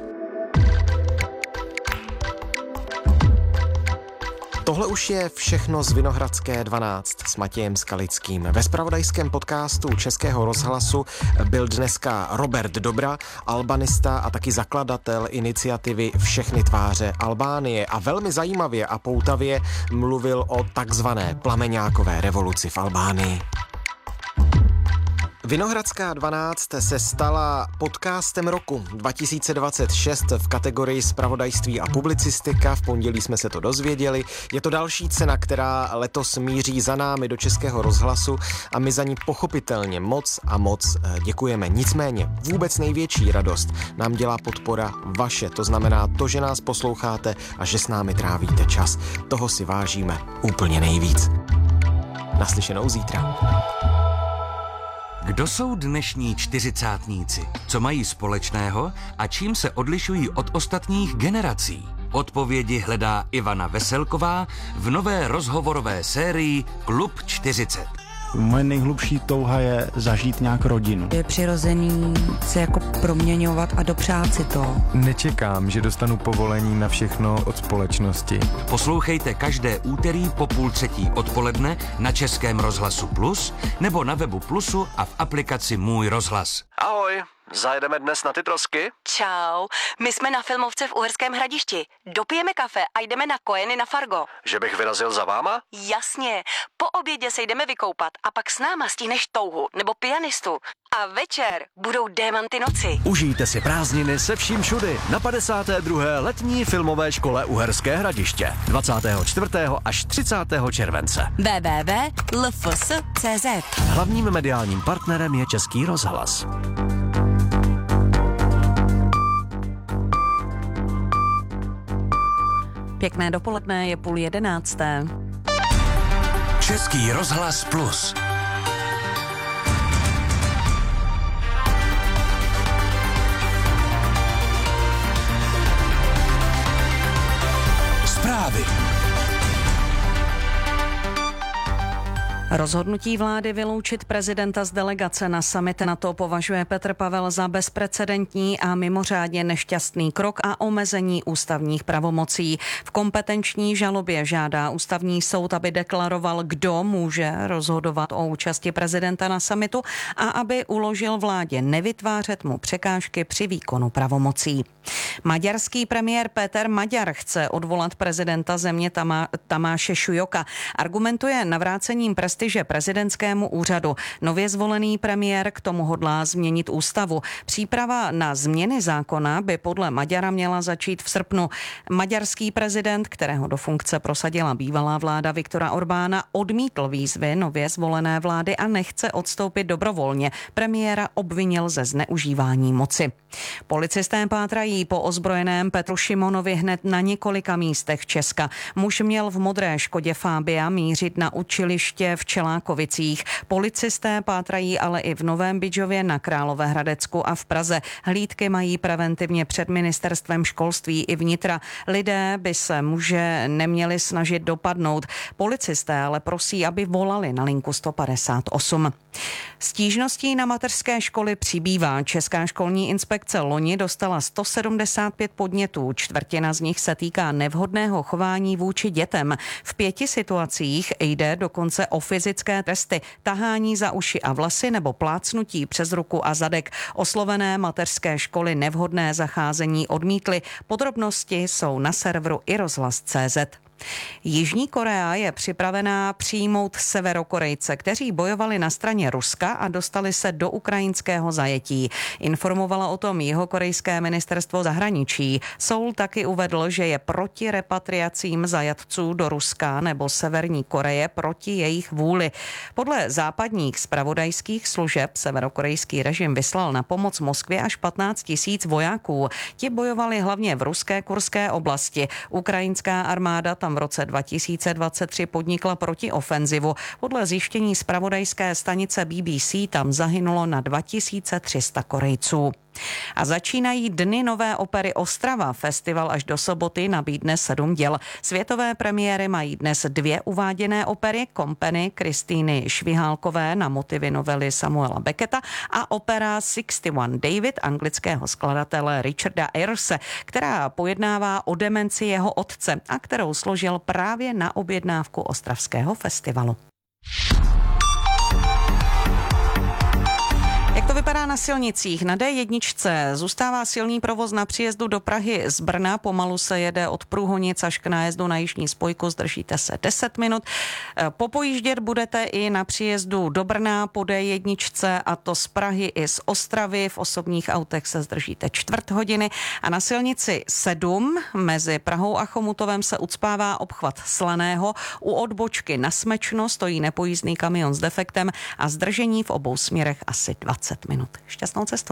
Tohle už je všechno z Vinohradské dvanáct s Matějem Skalickým. Ve zpravodajském podcastu Českého rozhlasu byl dneska Robert Dobra, albanista a taky zakladatel iniciativy Všechny tváře Albánie a velmi zajímavě a poutavě mluvil o takzvané plameňákové revoluci v Albánii. Vinohradská dvanáct se stala podcastem roku dva tisíce dvacet šest v kategorii zpravodajství a publicistika. V pondělí jsme se to dozvěděli. Je to další cena, která letos míří za námi do Českého rozhlasu a my za ní pochopitelně moc a moc děkujeme. Nicméně vůbec největší radost nám dělá podpora vaše. To znamená to, že nás posloucháte a že s námi trávíte čas. Toho si vážíme úplně nejvíc. Naslyšenou zítra. Kdo jsou dnešní čtyřicátníci? Co mají společného a čím se odlišují od ostatních generací? Odpovědi hledá Ivana Veselková v nové rozhovorové sérii Klub čtyřicet. Moje nejhlubší touha je zažít nějak rodinu. Je přirozený se jako proměňovat a dopřát si to. Nečekám, že dostanu povolení na všechno od společnosti. Poslouchejte každé úterý po půl třetí odpoledne na Českém rozhlasu Plus nebo na webu Plusu a v aplikaci Můj rozhlas. Ahoj, zajedeme dnes na ty trosky? Čau, my jsme na Filmovce v Uherském Hradišti. Dopijeme kafe a jdeme na Kojeny na Fargo. Že bych vyrazil za váma? Jasně, po obědě se jdeme vykoupat a pak s náma stihneš touhu nebo pianistu. A večer budou Démanty noci. Užijte si prázdniny se vším všudy na padesáté druhé letní filmové škole Uherské Hradiště dvacátého čtvrtého až třicátého července. w w w tečka l f s tečka c z. Hlavním mediálním partnerem je Český rozhlas. Pěkné dopoledne, je půl jedenácté. Český rozhlas Plus. Zprávy. Rozhodnutí vlády vyloučit prezidenta z delegace na summit NATO považuje Petr Pavel za bezprecedentní a mimořádně nešťastný krok a omezení ústavních pravomocí. V kompetenční žalobě žádá ústavní soud, aby deklaroval, kdo může rozhodovat o účasti prezidenta na summitu a aby uložil vládě nevytvářet mu překážky při výkonu pravomocí. Maďarský premiér Péter Maďar chce odvolat prezidenta země Tamá, Tamáše Šujoka. Argumentuje navrácením prestiže prezidentskému úřadu. Nově zvolený premiér k tomu hodlá změnit ústavu. Příprava na změny zákona by podle Maďara měla začít v srpnu. Maďarský prezident, kterého do funkce prosadila bývalá vláda Viktora Orbána, odmítl výzvy nově zvolené vlády a nechce odstoupit dobrovolně. Premiéra obvinil ze zneužívání moci. Policisté pátrají po ozbrojeném Petru Šimonovi hned na několika místech Česka. Muž měl v modré Škodě Fabia mířit na učiliště v Čelákovicích. Policisté pátrají ale i v Novém Bydžově, na Královéhradecku a v Praze. Hlídky mají preventivně před ministerstvem školství i vnitra. Lidé by se muže neměli snažit dopadnout. Policisté ale prosí, aby volali na linku sto padesát osm. Stížností na mateřské školy přibývá. Česká školní inspekce loni dostala sto sedmdesát pět podnětů. Čtvrtina z nich se týká nevhodného chování vůči dětem. V pěti situacích jde dokonce o fyzické tresty, tahání za uši a vlasy nebo plácnutí přes ruku a zadek. Oslovené mateřské školy nevhodné zacházení odmítly. Podrobnosti jsou na serveru i rozhlas tečka cé zet. Jižní Korea je připravená přijmout Severokorejce, kteří bojovali na straně Ruska a dostali se do ukrajinského zajetí. Informovala o tom jihokorejské ministerstvo zahraničí. Seoul taky uvedl, že je proti repatriacím zajatců do Ruska nebo Severní Koreje proti jejich vůli. Podle západních zpravodajských služeb severokorejský režim vyslal na pomoc Moskvě až patnáct tisíc vojáků. Ti bojovali hlavně v ruské kurské oblasti. Ukrajinská armáda tam v roce dva tisíce dvacet tři podnikla protiofenzivu. Podle zjištění zpravodajské stanice B B C tam zahynulo na dva tisíce tři sta Korejců. A začínají Dny nové opery Ostrava. Festival až do soboty nabídne sedm děl. Světové premiéry mají dnes dvě uváděné opery, Kompany Kristýny Švihálkové na motivy novely Samuela Becketa a opera šedesát jedna David anglického skladatele Richarda Ayerse, která pojednává o demenci jeho otce a kterou složil právě na objednávku ostravského festivalu. Jak to vypadá vypadá na silnicích? Na dé jedna zůstává silný provoz na příjezdu do Prahy z Brna. Pomalu se jede od Průhonic až k nájezdu na jižní spojku. Zdržíte se deset minut. Popojíždět budete i na příjezdu do Brna po dé jedna a to z Prahy i z Ostravy. V osobních autech se zdržíte čtvrt hodiny. A na silnici sedm mezi Prahou a Chomutovem se ucpává obchvat Slaného. U odbočky na Smečno stojí nepojízdný kamion s defektem a zdržení v obou směrech asi dvacet minut. Šťastnou cestu.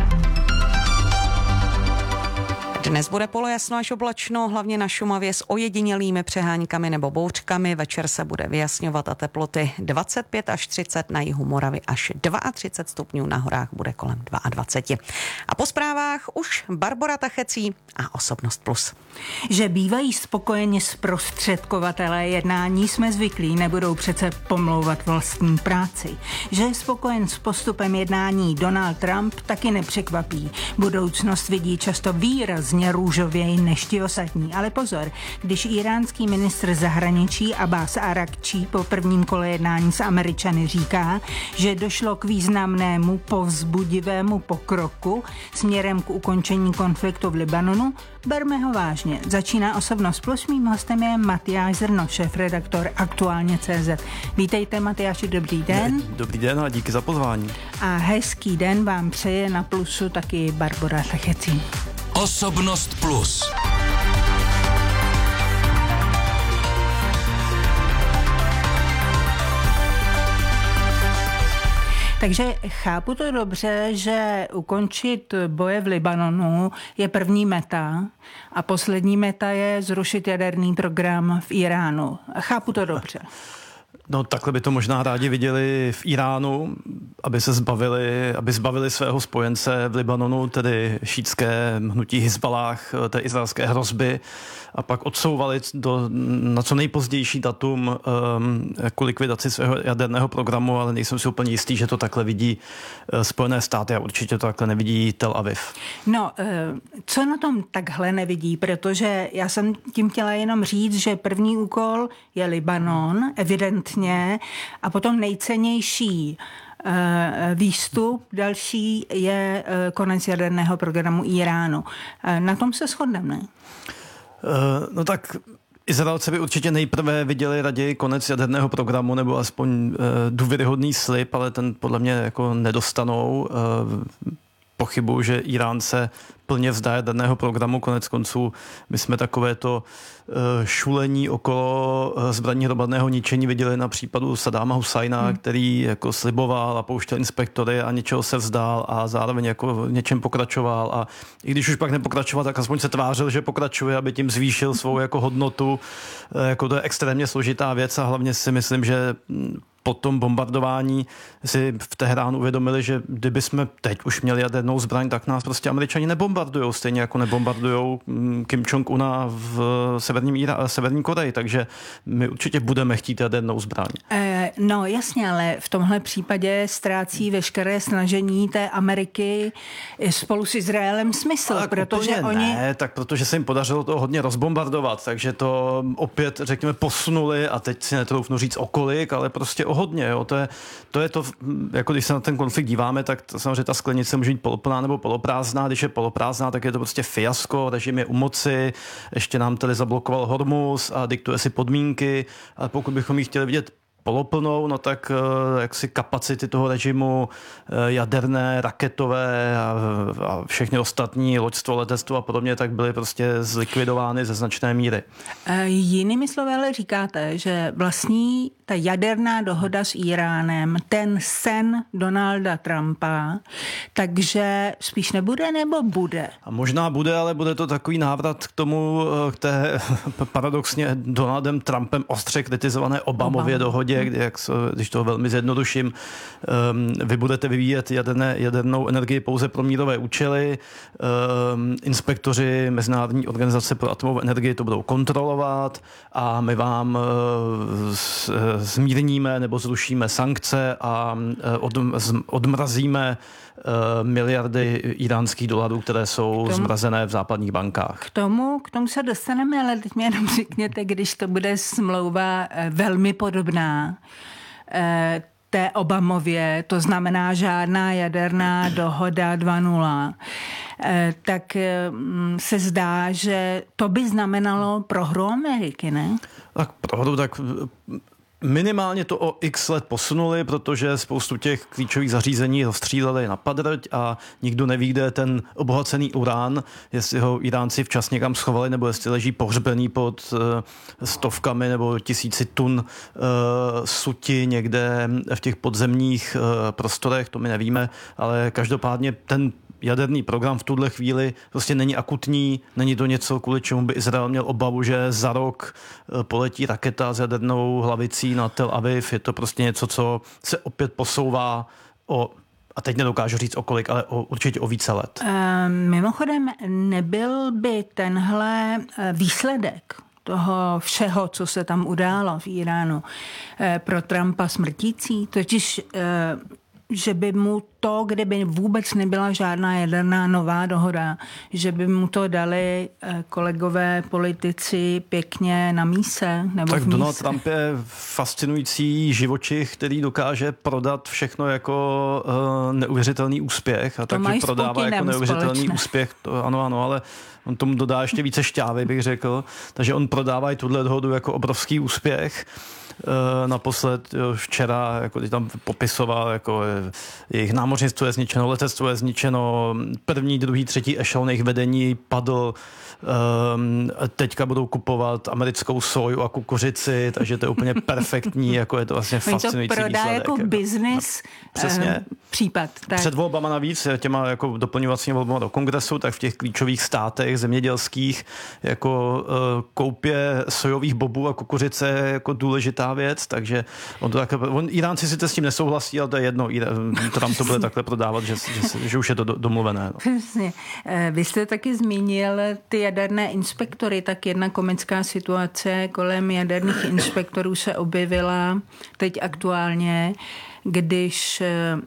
Dnes bude polojasno až oblačno, hlavně na Šumavě s ojedinělými přeháňkami nebo bouřkami. Večer se bude vyjasňovat a teploty dvacet pět až třicet, na jihu Moravy až třicet dva stupňů, na horách bude kolem dvacet dva. A po zprávách už Barbora Tachecí a Osobnost plus. Že bývají spokojeni zprostředkovatelé jednání jsme zvyklí, nebudou přece pomlouvat vlastní práci. Že je spokojen s postupem jednání Donald Trump, taky nepřekvapí. Budoucnost vidí často výrazně růžověji než ti ostatní. Ale pozor, když iránský ministr zahraničí Abbas Arakčí po prvním kole jednání s Američany říká, že došlo k významnému povzbudivému pokroku směrem k ukončení konfliktu v Libanonu, berme ho vážně. Začíná Osobnost plus, mým hostem je Matyáš Zrno, šéfredaktor Aktuálně tečka cé zet. Vítejte, Matyáši, dobrý den. Dobrý den a díky za pozvání. A hezký den vám přeje na Plusu taky Barbora Tachecí. Osobnost plus. Takže chápu to dobře, že ukončit boje v Libanonu je první meta a poslední meta je zrušit jaderný program v Iránu. Chápu to dobře. No takhle by to možná rádi viděli v Iránu, aby se zbavili, aby zbavili svého spojence v Libanonu, tedy šítské hnutí Hizbalách, té izraelské hrozby, a pak odsouvali do, na co nejpozdější datum um, jako likvidaci svého jaderného programu, ale nejsem si úplně jistý, že to takhle vidí uh, Spojené státy a určitě to takhle nevidí Tel Aviv. No, uh, co na tom takhle nevidí, protože já jsem tím chtěla jenom říct, že první úkol je Libanon, evidentně, a potom nejcennější výstup, další je konec jaderného programu Iránu. Na tom se shodneme, ne? No tak Izraelci by určitě nejprve viděli raději konec jaderného programu nebo aspoň uh, důvěryhodný slib, ale ten podle mě jako nedostanou. Uh, pochybuju, že Irán se plně vzdá jaderného programu. Konec konců my jsme takovéto uh, šulení okolo uh, zbraní hromadného ničení viděli na případu Saddáma Husajna, hmm. který jako sliboval a pouštěl inspektory a něčeho se vzdál a zároveň jako něčem pokračoval, a i když už pak nepokračoval, tak aspoň se tvářil, že pokračuje, aby tím zvýšil svou jako hodnotu. Uh, jako to je extrémně složitá věc a hlavně si myslím, že po tom bombardování si v Teheránu uvědomili, že kdyby jsme teď už měli jadernou zbraň, tak nás prostě Američani nebombardujou, stejně jako nebombardujou Kim Jong-una v severním Ira- severní Koreji, takže my určitě budeme chtít jadernou zbraň. Eh, no jasně, ale v tomhle případě ztrácí veškeré snažení té Ameriky spolu s Izraelem smysl, tak protože oni... Ne, tak protože se jim podařilo to hodně rozbombardovat, takže to opět, řekněme, posunuli a teď si netroufnu říct o kolik, ale prostě o hodně. Jo. To, je, to je to, jako když se na ten konflikt díváme, tak to, samozřejmě ta sklenice může být poloplná nebo poloprázdná. Když je poloprázdná, tak je to prostě fiasko, režim je u moci, ještě nám tedy zablokoval Hormuz a diktuje si podmínky, ale pokud bychom ji chtěli vidět poloplnou, no tak jaksi kapacity toho režimu jaderné, raketové a, a všechny ostatní, loďstvo, letectvo a podobně, tak byly prostě zlikvidovány ze značné míry. E, jinými slovy ale říkáte, že vlastní ta jaderná dohoda s Iránem, ten sen Donalda Trumpa, takže spíš nebude nebo bude? A možná bude, ale bude to takový návrat k tomu, k té paradoxně Donaldem Trumpem ostře kritizované Obamově Obama. dohodě, kdy, jak, když to velmi zjednoduším, um, vy budete vyvíjet jaderné, jadernou energii pouze pro mírové účely, um, inspektoři Mezinárodní organizace pro atomovou energii to budou kontrolovat a my vám uh, s, zmírníme nebo zrušíme sankce a uh, od, odmrazíme uh, miliardy iránských dolarů, které jsou tomu, zmrazené v západních bankách. K tomu, k tomu se dostaneme, ale teď mi jenom řekněte, když to bude smlouva velmi podobná, té Obamově, to znamená žádná jaderná dohoda dva nula, tak se zdá, že to by znamenalo prohru Ameriky, ne? Tak prohru, tak minimálně to o x let posunuli, protože spoustu těch klíčových zařízení rozstříleli na padrť a nikdo neví, kde je ten obohacený urán, jestli ho Iránci včas někam schovali, nebo jestli leží pohřbený pod uh, stovkami nebo tisíci tun uh, suti někde v těch podzemních uh, prostorech, to my nevíme, ale každopádně ten jaderný program v tuhle chvíli prostě není akutní, není to něco, kvůli čemu by Izrael měl obavu, že za rok poletí raketa s jadernou hlavicí na Tel Aviv. Je to prostě něco, co se opět posouvá o, a teď nedokážu říct o kolik, ale o, určitě o více let. E, mimochodem, nebyl by tenhle výsledek toho všeho, co se tam událo v Iránu, e, pro Trumpa smrtící? Totiž e, že by mu to, kdyby vůbec nebyla žádná jaderná nová dohoda, že by mu to dali kolegové politici pěkně na míse? Nebo tak v míse? Donald Trump je fascinující živočich, který dokáže prodat všechno jako uh, neuvěřitelný úspěch a to takže prodává jako neuvěřitelný společné. úspěch. To, ano, ano, ale on tomu dodá ještě více šťávy, bych řekl. Takže on prodává i tuhle dohodu jako obrovský úspěch. Naposled včera, jako když tam popisoval, jako jejich námořnictvo je zničeno, letectvo je zničeno, první, druhý, třetí ešelon jejich vedení padl, um, teďka budou kupovat americkou soju a kukuřici, takže to je úplně perfektní, jako je to vlastně fascinující to prodá výsledek. jako business Přesně. Uh, případ. Tak. Před volbama navíc, těma jako doplňovacími volbama do kongresu, tak v těch klíčových státech zemědělských jako uh, koupě sojových bobů a kukuřice je jako důležitá věc, takže on to tak, on, Iránci sice s tím nesouhlasí, ale to je jedno, Trump to bude takhle prodávat, že, že, že už je to domluvené. No. Přesně. Vy jste taky zmínil ty jaderné inspektory, tak jedna komická situace kolem jaderných inspektorů se objevila teď aktuálně, když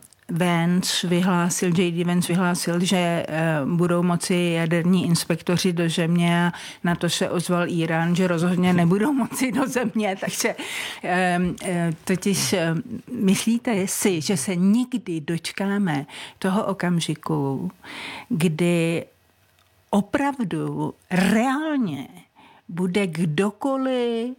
Vance vyhlásil, J D Vance vyhlásil, že budou moci jaderní inspektoři do země a na to se ozval Irán, že rozhodně nebudou moci do země, takže totiž myslíte si, že se nikdy dočkáme toho okamžiku, kdy opravdu reálně bude kdokoliv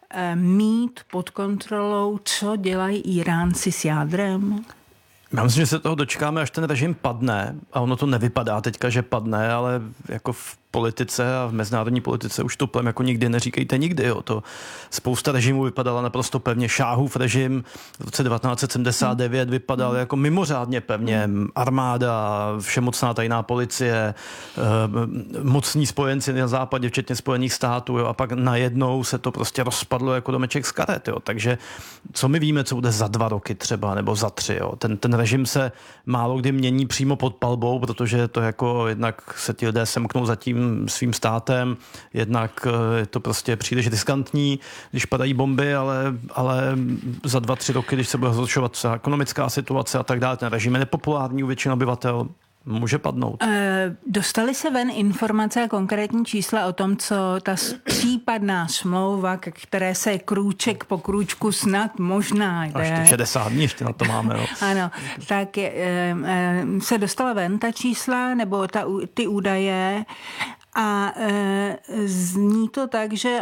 mít pod kontrolou, co dělají Iránci s jádrem? Já myslím, že se toho dočkáme, až ten režim padne a ono to nevypadá teďka, že padne, ale jako v politice a v mezinárodní politice už to plem jako nikdy neříkejte nikdy. Jo. To spousta režimů vypadala naprosto pevně. Šáhův režim v roce devatenáct set sedmdesát devět vypadal jako mimořádně pevně. Armáda, všemocná tajná policie, mocní spojenci na západě, včetně Spojených států. Jo. A pak najednou se to prostě rozpadlo jako domeček z karet. Jo. Takže co my víme, co bude za dva roky třeba, nebo za tři. Jo. Ten, ten režim se málo kdy mění přímo pod palbou, protože to jako jednak se ti lidé semknou za tím svým státem, jednak je to prostě příliš riskantní, když padají bomby, ale, ale za dva, tři roky, když se bude zhoršovat ekonomická situace a tak dále, ten režim je nepopulární u většiny obyvatel, může padnout. E, dostali se ven informace a konkrétní čísla o tom, co ta případná smlouva, které se krůček po krůčku snad možná jde. A ještě šedesát dní ještě na to máme. Jo. Ano, tak e, e, se dostala ven ta čísla nebo ta, ty údaje a e, zní to tak, že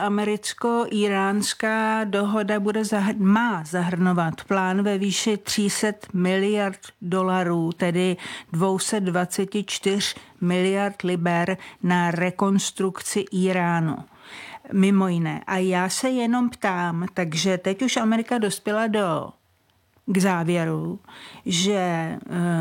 americko-iránská dohoda bude zahr- má zahrnovat plán ve výši tři sta miliard dolarů, tedy dvě stě dvacet čtyři miliard liber na rekonstrukci Iránu. Mimo jiné. A já se jenom ptám, takže teď už Amerika dospěla do k závěru, že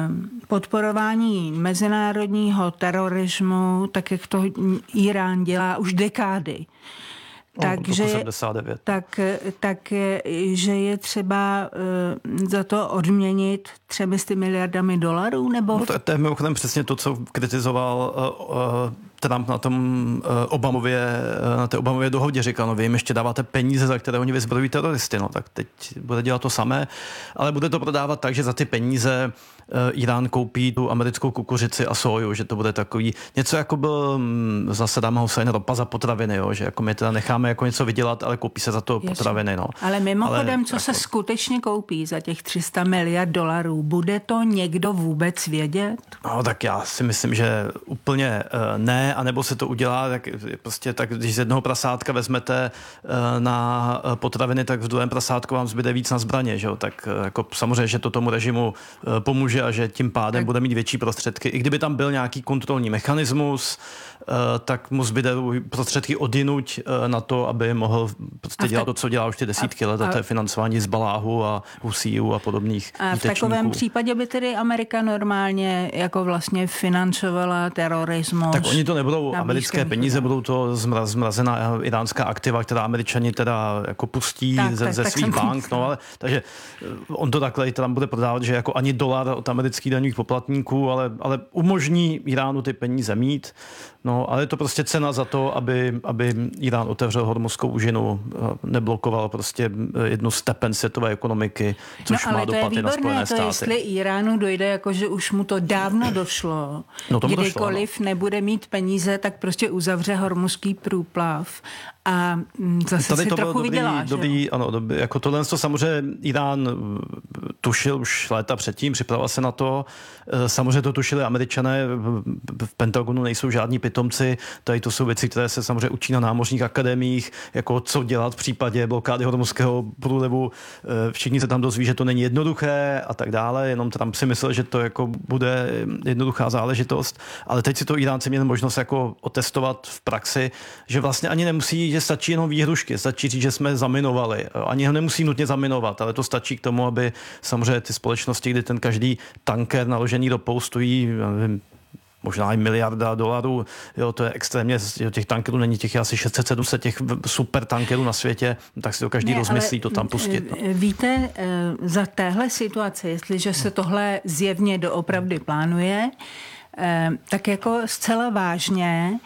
podporování mezinárodního terorismu, tak jak to Irán dělá už dekády, No, takže, sedmdesát devět. tak, tak, že je třeba za to odměnit třemi sty miliardami dolarů? Nebo... No to, to je mimochodem přesně to, co kritizoval uh, uh, Trump na tom Obamově, na té Obamově dohodě říkal, no vy jim ještě dáváte peníze, za které oni vyzbrojují teroristy, no tak teď bude dělat to samé, ale bude to prodávat tak, že za ty peníze Irán koupí tu americkou kukuřici a soju, že to bude takový, něco jako byl za Saddáma Husajna ropa za potraviny, jo, že jako my teda necháme jako něco vydělat, ale koupí se za to potraviny. No. Ale mimochodem, ale, co jako... se skutečně koupí za těch tři sta miliard dolarů, bude to někdo vůbec vědět? No tak já si myslím, že úplně uh, ne, anebo se to udělá, tak prostě tak, když z jednoho prasátka vezmete uh, na potraviny, tak v druhém prasátku vám zbyde víc na zbraně, že jo, tak uh, jako samozřejmě, že to tomu režimu uh, pomůže a že tím pádem tak bude mít větší prostředky. I kdyby tam byl nějaký kontrolní mechanismus, tak mu zbyde prostředky odjinuť na to, aby mohl prostě dělat to, co dělá už ty desítky let, a to je financování Hizbaláhu a Husíjů a podobných A v takovém případě by tedy Amerika normálně jako vlastně financovala terorismus. Tak oni to nebudou americké peníze, budou to zmraz, zmrazená iránská aktiva, která Američani teda jako pustí tak, ze, tak, ze tak svých bank. No, ale, takže on to takhle tam bude prodávat, že jako ani dolar od amerických daňových poplatníků, ale, ale umožní Iránu ty peníze mít. No, ale je to prostě cena za to, aby, aby Irán otevřel Hormuzskou úžinu, neblokoval prostě jednu z tepen světové ekonomiky, což no, má dopad i na Spojené státy. To jestli Iránu dojde, jako že už mu to dávno došlo, no, kdykoliv došlo, no. nebude mít peníze, tak prostě uzavře Hormuzský průplav a zase Tady si to trochu dobrý, vydělá. Dobrý, ano, dobrý, jako tohle to samozřejmě Irán tušil už léta předtím, připravoval se na to. Samozřejmě to tušili Američané, v Pentagonu nejsou žádní pitomci, tady to jsou věci, které se samozřejmě učí na námořních akademiích, jako co dělat v případě blokády Hormuzského průlivu. Všichni se tam dozví, že to není jednoduché a tak dále, jenom Trump si myslel, že to jako bude jednoduchá záležitost, ale teď si to Iránci měli možnost jako otestovat v praxi, že vlastně ani nemusí, že stačí jenom výhrušky, stačí říct, že jsme zaminovali. Ani ho nemusí nutně zaminovat, ale to stačí k tomu, aby samozřejmě ty společnosti, kdy ten každý tanker naložený ropou stojí, nevím, možná i miliarda dolarů, jo, to je extrémně, jo, těch tankerů není těch asi šest set sedm set těch super tankerů na světě, tak si to každý ne, rozmyslí to tam pustit. No. Víte, za téhle situace, jestliže se tohle zjevně doopravdy plánuje, tak jako zcela vážně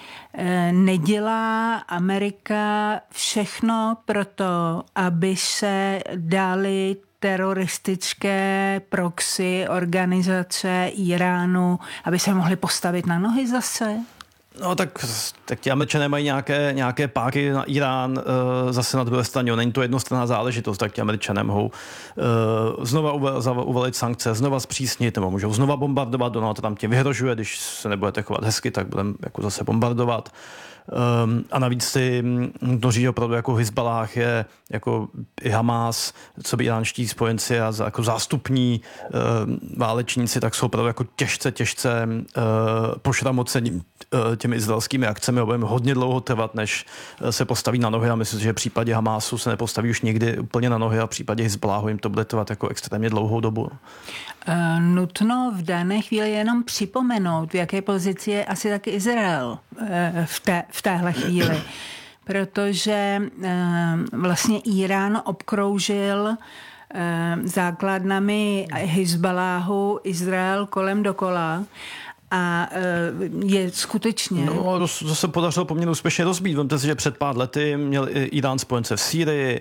nedělá Amerika všechno pro to, aby se dali teroristické proxy organizace Iránu, aby se mohli postavit na nohy zase? No tak, tak ti Američané mají nějaké, nějaké páky na Irán, e, zase na druhé straně, není to jednostranná záležitost, tak ti Američané mohou e, znova uvalit sankce, znova zpřísnit, nebo můžou znova bombardovat, Donald Trump tě vyhrožuje, když se nebudete chovat hezky, tak budeme jako zase bombardovat. Um, a navíc ty množí opravdu jako Hizbalách je jako i Hamás, co by iránští spojenci a za, jako zástupní uh, válečníci, tak jsou opravdu jako těžce, těžce uh, pošramocení uh, těmi izraelskými akcemi a budeme hodně dlouho trvat, než uh, se postaví na nohy a myslím, že v případě Hamásu se nepostaví už nikdy úplně na nohy a v případě Hizbaláhu jim to bude trvat jako extrémně dlouhou dobu. Uh, nutno v dané chvíli jenom připomenout, v jaké pozici je asi taky Izrael uh, v, té, v téhle chvíli. Protože uh, vlastně Irán obkroužil uh, základnami Hizbaláhu Izrael kolem dokola. A je skutečně... No, to, to se podařilo poměrně úspěšně rozbít. Vemte si, že před pár lety měl Irán spojence v Sýrii,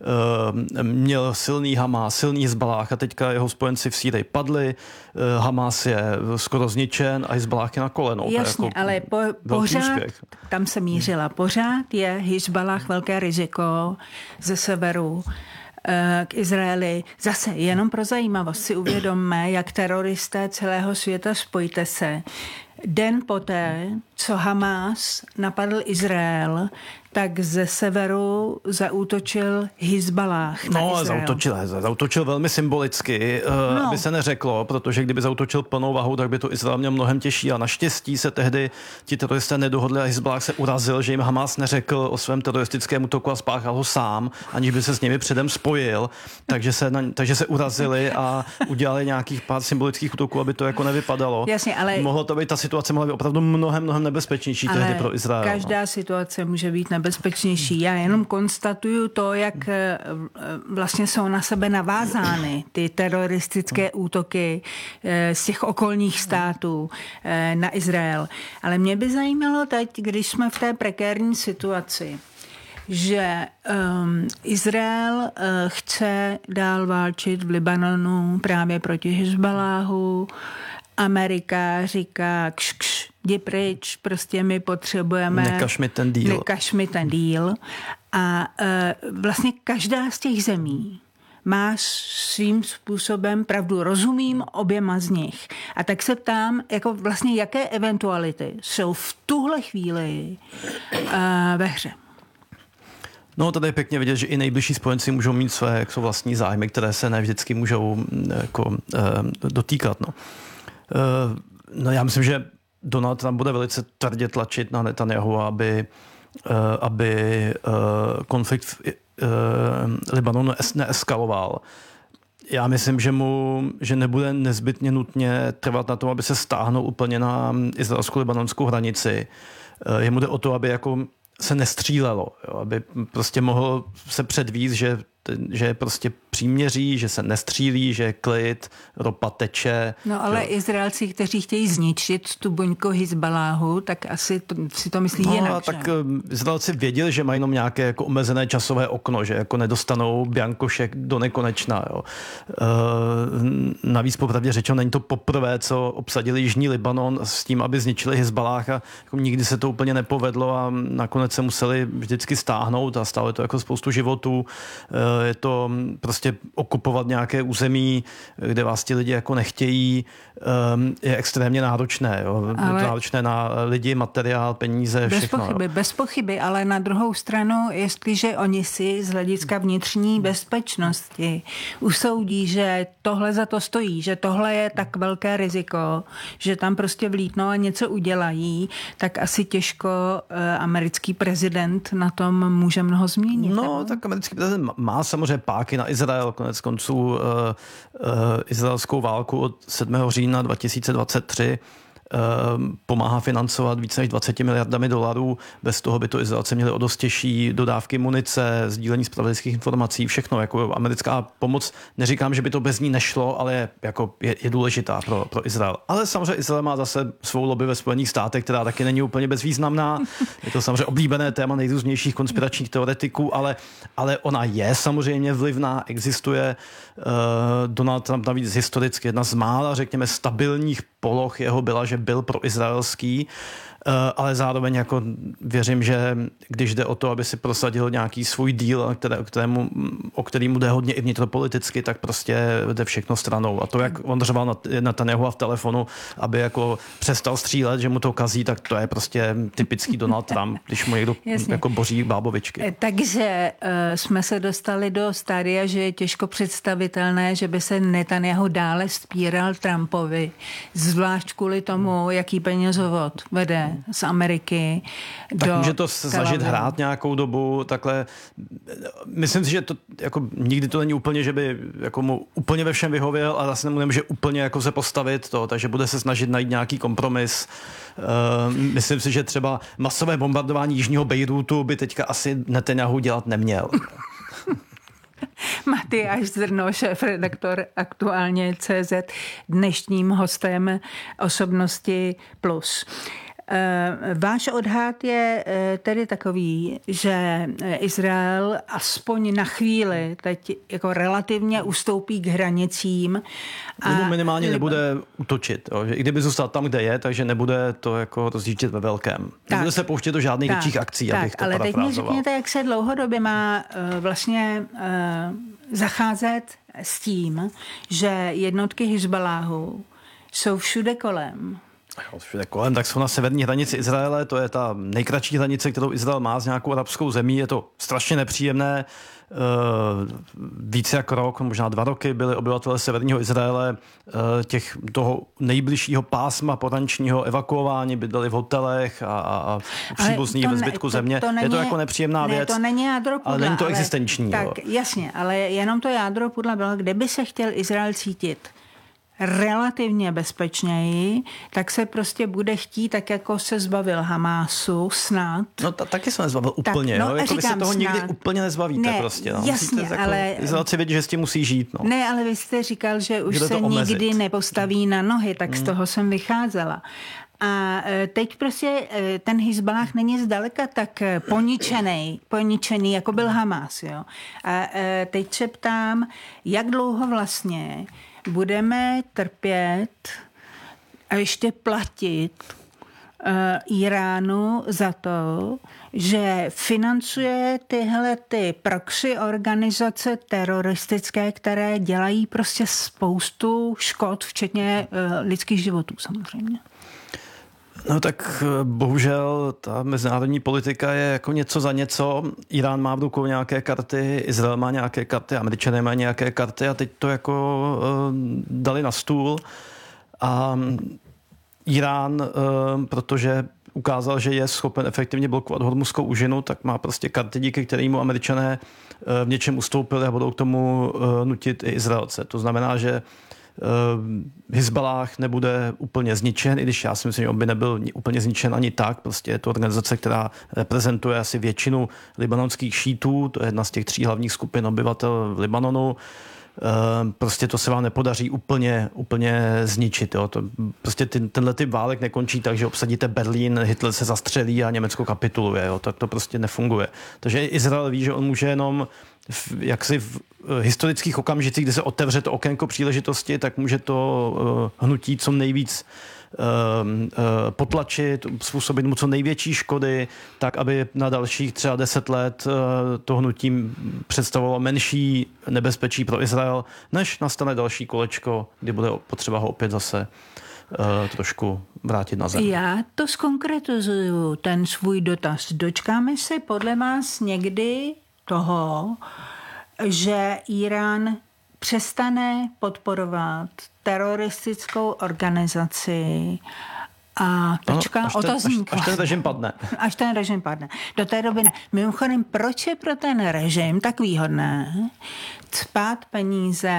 měl silný Hamás, silný Hizbalách a teďka jeho spojenci v Sýrii padli. Hamás je skoro zničen a Hizbalách je na kolenou. Jasně, jako ale po, pořád, úspěch. Tam se mířila, pořád je Hizbalách velké riziko ze severu k Izraeli. Zase jenom pro zajímavost si uvědomme, jak teroristé celého světa, spojte se. Den poté, co Hamás napadl Izrael, tak ze severu zaútočil Hizbalách na No, Izrael. zautočil, zautočil velmi symbolicky, no. Aby se neřeklo, protože kdyby zautočil plnou vahou, tak by to Izrael měl mnohem těžší a naštěstí se tehdy ti teroristé nedohodli a Hizbalách se urazil, že jim Hamás neřekl o svém teroristickém útoku a spáchal ho sám, aniž by se s nimi předem spojil, takže se, na, takže se urazili a udělali nějakých pár symbolických útoků, aby to jako nevypadalo. Jasně, ale... Mohlo to být, ta situace mohla být opravdu mnohem, mnohem nebezpečnější tehdy pro Izrael. Každá no. situace může být nebezpečnější. Já jenom konstatuju to, jak vlastně jsou na sebe navázány ty teroristické útoky z těch okolních států na Izrael. Ale mě by zajímalo teď, když jsme v té prekérní situaci, že um, Izrael uh, chce dál válčit v Libanonu právě proti Hezbaláhu. Amerika říká kš, kš, jdi pryč, prostě my potřebujeme... Nekaž mi ten díl. Nekaž mi ten díl. A uh, vlastně každá z těch zemí má svým způsobem pravdu. Rozumím oběma z nich. A tak se ptám, jako vlastně jaké eventuality jsou v tuhle chvíli uh, ve hře. No, tady je pěkně vidět, že i nejbližší spojenci můžou mít své jako vlastní zájmy, které se ne vždycky můžou jako, uh, dotýkat. No. Uh, no, já myslím, že Donald Trump bude velice tvrdě tlačit na Netanyahu, aby, uh, aby uh, konflikt v uh, Libanonu neeskaloval. Já myslím, že mu že nebude nezbytně nutně trvat na tom, aby se stáhnul úplně na izraelsko-libanonskou hranici. Uh, jemu jde o to, aby jako se nestřílelo, jo, aby prostě mohl se předvíst, že, že je prostě příměří, že se nestřílí, že je klid, ropa teče. No ale jo. Izraelci, kteří chtějí zničit tu buňku Hezbaláhu, tak asi to, si to myslí no, jinak. Tak Izraelci věděli, že mají jenom nějaké jako omezené časové okno, že jako nedostanou biankošek do nekonečna. Jo. E, navíc popravdě řečeno, není to poprvé, co obsadili Jižní Libanon s tím, aby zničili Hezbaláh a jako nikdy se to úplně nepovedlo a nakonec se museli vždycky stáhnout a stále to jako spoustu životů. E, je to prostě okupovat nějaké území, kde vás ti lidi jako nechtějí, je extrémně náročné. Jo. Ale náročné na lidi, materiál, peníze, bez všechno. Pochyby, bez pochyby, ale na druhou stranu, jestliže oni si z hlediska vnitřní bezpečnosti usoudí, že tohle za to stojí, že tohle je tak velké riziko, že tam prostě vlítnou a něco udělají, tak asi těžko americký prezident na tom může mnoho změnit. No, nebo? tak americký prezident má samozřejmě páky na Izrael, konec konců uh, uh, izraelskou válku od sedmého října dva tisíce dvacet tři pomáhá financovat více než dvacet miliardami dolarů. Bez toho by to Izraelci měli o dost těžší dodávky munice, sdílení zpravodajských informací, všechno. Jako americká pomoc, neříkám, že by to bez ní nešlo, ale je, jako je, je důležitá pro, pro Izrael. Ale samozřejmě Izrael má zase svou lobby ve Spojených státech, která taky není úplně bezvýznamná. Je to samozřejmě oblíbené téma nejrůznějších konspiračních teoretiků, ale, ale ona je samozřejmě vlivná, existuje. Uh, Donald Trump navíc historicky jedna z mála, řekněme, stabilních poloh jeho byla, že byl proizraelský, ale zároveň jako věřím, že když jde o to, aby si prosadil nějaký svůj díl, které, kterému, o kterému jde hodně i vnitropoliticky, tak prostě jde všechno stranou. A to, jak on řval na, na Netanyahu v telefonu, aby jako přestal střílet, že mu to kazí, tak to je prostě typický Donald Trump, když mu někdo jako boří bábovičky. Takže uh, jsme se dostali do stádia, že je těžko představitelné, že by se Netanyahu dále spíral Trumpovi, zvlášť kvůli tomu, jaký penězovod vede z Ameriky tak do může to snažit hrát nějakou dobu, takhle. Myslím si, že to jako nikdy to není úplně, že by jako mu úplně ve všem vyhověl a zase nemůže úplně jako se postavit to, takže bude se snažit najít nějaký kompromis. Uh, myslím si, že třeba masové bombardování jižního Bejrútu by teďka asi Netanyahu dělat neměl. Matyáš Zrno, šéf-redaktor Aktuálně tečka cé zet, dnešním hostem Osobnosti plus. Váš odhad je tedy takový, že Izrael aspoň na chvíli teď jako relativně ustoupí k hranicím. A nebo minimálně nebude útočit. Jo? Že i kdyby zůstal tam, kde je, takže nebude to jako rozjíždět ve velkém. Nebude se pouštět do žádných větších akcí, tak, abych to ale parafrázoval. teď mi řekněte, jak se dlouhodobě má uh, vlastně uh, zacházet s tím, že jednotky Hezbaláhu jsou všude kolem. Všude kolem, tak jsou na severní hranici Izraele, to je ta nejkratší hranice, kterou Izrael má s nějakou arabskou zemí, je to strašně nepříjemné. Více jak rok, možná dva roky byli obyvatelé severního Izraele těch toho nejbližšího pásma porančního evakuování, bydleli v hotelech a, a příbuzní ve zbytku to, země. To není, je to jako nepříjemná ne, věc, to není jádro pudla, ale není to ale, existenční. Tak jo. jasně, ale jenom to jádro pudla bylo, kde by se chtěl Izrael cítit relativně bezpečněji, tak se prostě bude chtít, tak jako se zbavil Hamásu, snad. No ta, taky se nezbavil úplně, tak, no, jo? Jako vy se toho snad nikdy úplně nezbavíte ne, prostě. No. Jasně, Musíte ale... Izraelci vědí, že s tím musí žít. No. Ne, ale vy jste říkal, že už že se nikdy nepostaví na nohy, tak hmm. z toho jsem vycházela. A teď prostě ten Hizballah není zdaleka tak poničený, poničený, jako byl Hamas. Jo? A teď se ptám, jak dlouho vlastně budeme trpět a ještě platit Iránu za to, že financuje tyhle ty proxy organizace teroristické, které dělají prostě spoustu škod, včetně lidských životů samozřejmě. No tak bohužel ta mezinárodní politika je jako něco za něco. Irán má v rukou nějaké karty, Izrael má nějaké karty, Američané mají nějaké karty a teď to jako uh, dali na stůl. A Irán, uh, protože ukázal, že je schopen efektivně blokovat Hormuzskou úžinu, tak má prostě karty, díky kterému Američané uh, v něčem ustoupili a budou k tomu uh, nutit i Izraelce. To znamená, že Hizballah nebude úplně zničen, i když já si myslím, že on by nebyl úplně zničen ani tak. Prostě je to organizace, která reprezentuje asi většinu libanonských šítů, to je jedna z těch tří hlavních skupin obyvatel v Libanonu. Prostě to se vám nepodaří úplně, úplně zničit. Jo. To, prostě ty, tenhle typ válek nekončí tak, že obsadíte Berlín, Hitler se zastřelí a Německo kapituluje. Jo. Tak to prostě nefunguje. Takže Izrael ví, že on může jenom v, jaksi v historických okamžicích, kdy se otevře to okénko příležitosti, tak může to uh, hnutí co nejvíc uh, uh, potlačit, způsobit mu co největší škody, tak aby na dalších třeba deset let uh, to hnutí představovalo menší nebezpečí pro Izrael, než nastane další kolečko, kdy bude potřeba ho opět zase uh, trošku vrátit na zem. Já to zkonkretizuju, ten svůj dotaz. Dočkáme se podle vás někdy toho, že Irán přestane podporovat teroristickou organizaci a tečka, ano, až, ten, až, až ten režim padne. Až ten režim padne. Do té doby ne. Mimochodem, proč je pro ten režim tak výhodné cpát peníze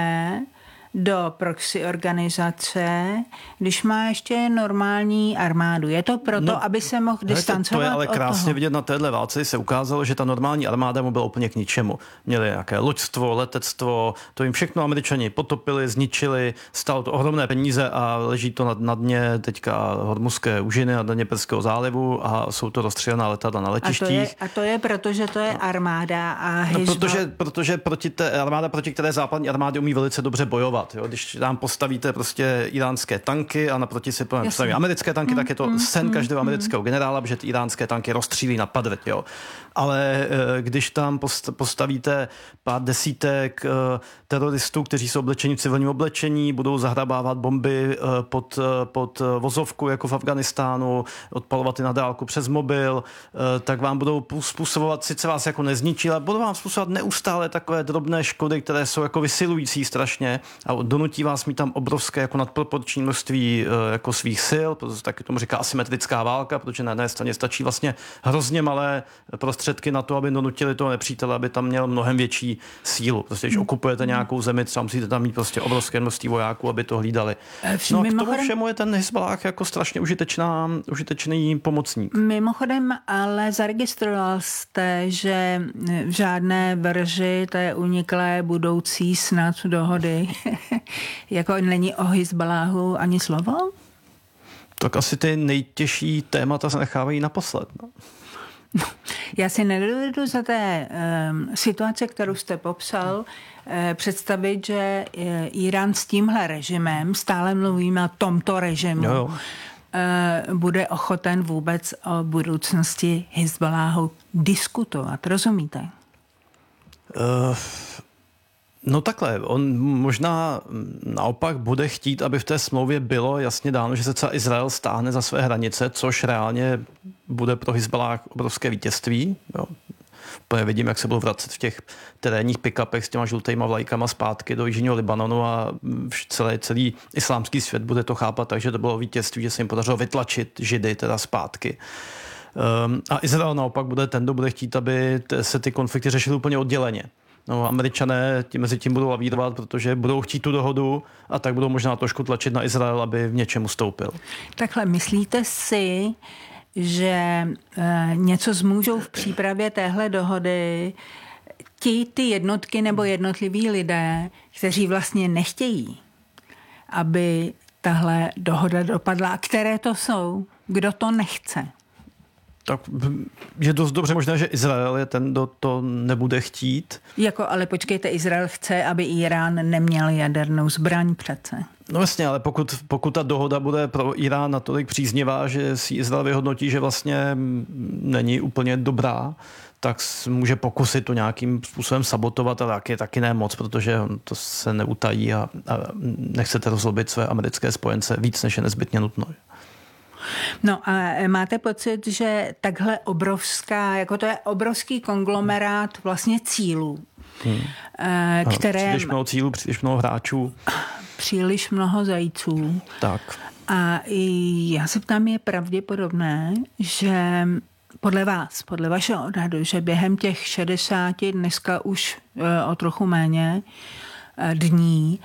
do proxy organizace, když má ještě normální armádu? Je to proto, no, aby se mohl distancovat? To je ale krásně vidět na téhle válce. Se ukázalo, že ta normální armáda mu byla úplně k ničemu. Měli nějaké loďstvo, letectvo, to jim všechno Američani potopili, zničili, stalo to ohromné peníze a leží to na, na dně teďka Hormuzské úžiny a na dně Perského zálivu a jsou to rozstřelená letadla na letištích. A to je, a to je proto, že to je armáda a Hizballah. No, protože, protože proti té armáda, proti které západní armády umí velice dobře bojovat. Jo? Když tam postavíte prostě iránské tanky a naproti si postaví americké tanky, mm, tak je to mm, sen každého mm, amerického generála, protože ty iránské tanky rozstřílí na padrť, jo. Ale když tam postavíte pár desítek teroristů, kteří jsou oblečeni v civilním oblečení, budou zahrabávat bomby pod, pod vozovku, jako v Afganistánu, odpalovat je na dálku přes mobil, tak vám budou způsobovat, sice vás jako nezničí, ale budou vám způsobovat neustále takové drobné škody, které jsou jako vysilující strašně a donutí vás mít tam obrovské jako nadproporční množství jako svých sil, protože taky tomu říká asymetrická válka, protože na jedné straně stačí vlastně hrozně malé prostředky na to, aby donutili toho nepřítele, aby tam měl mnohem větší sílu. Prostě když okupujete nějakou zemi, třeba musíte tam mít prostě obrovské množství vojáků, aby to hlídali. No a k tomu všemu je ten Hizballah jako strašně užitečná, užitečný pomocník. Mimochodem, ale zaregistroval jste, že v žádné verži té uniklé budoucí snad dohody jako není o Hizballahu ani slovo? Tak asi ty nejtěžší témata se nechávají naposled. No. Já si nedovedu za té um, situace, kterou jste popsal, uh, představit, že uh, Irán s tímhle režimem, stále mluvíme o tomto režimu, jo, jo. Uh, bude ochoten vůbec o budoucnosti Hizballahu diskutovat. Rozumíte? Uh... No takhle, on možná naopak bude chtít, aby v té smlouvě bylo jasně dáno, že se třeba Izrael stáhne za své hranice, což reálně bude pro Hizballah obrovské vítězství. Jo. Úplně vidím, jak se budou vracet v těch terénních pick-upech s těma žlutýma vlajkama zpátky do jižního Libanonu a celý, celý islámský svět bude to chápat, takže to bylo vítězství, že se jim podařilo vytlačit Židy teda zpátky. Um, a Izrael naopak bude ten, kdo bude chtít, aby se ty konflikty řešily úplně odděleně. No, Američané tím mezi tím budou lavírovat, protože budou chtít tu dohodu a tak budou možná trošku tlačit na Izrael, aby v něčem ustoupil. Takhle, myslíte si, že e, něco zmůžou v přípravě téhle dohody ti ty jednotky nebo jednotliví lidé, kteří vlastně nechtějí, aby tahle dohoda dopadla? A které to jsou? Kdo to nechce? Tak je dost dobře možné, že Izrael je ten, kdo to nebude chtít. Jako, ale počkejte, Izrael chce, aby Irán neměl jadernou zbraň přece. No jasně, ale pokud, pokud ta dohoda bude pro Irán natolik příznivá, že si Izrael vyhodnotí, že vlastně není úplně dobrá, tak může pokusit to nějakým způsobem sabotovat, ale taky, taky ne moc, protože to se neutají a, a nechcete rozlobit své americké spojence víc, než je nezbytně nutno. No a máte pocit, že takhle obrovská, jako to je obrovský konglomerát vlastně cílů, hmm. které... Příliš mnoho cílů, příliš mnoho hráčů. Příliš mnoho zajíců. Tak. A já se ptám, je pravděpodobné, že podle vás, podle vašeho odhadu, že během těch šedesáti, dneska už o trochu méně dní,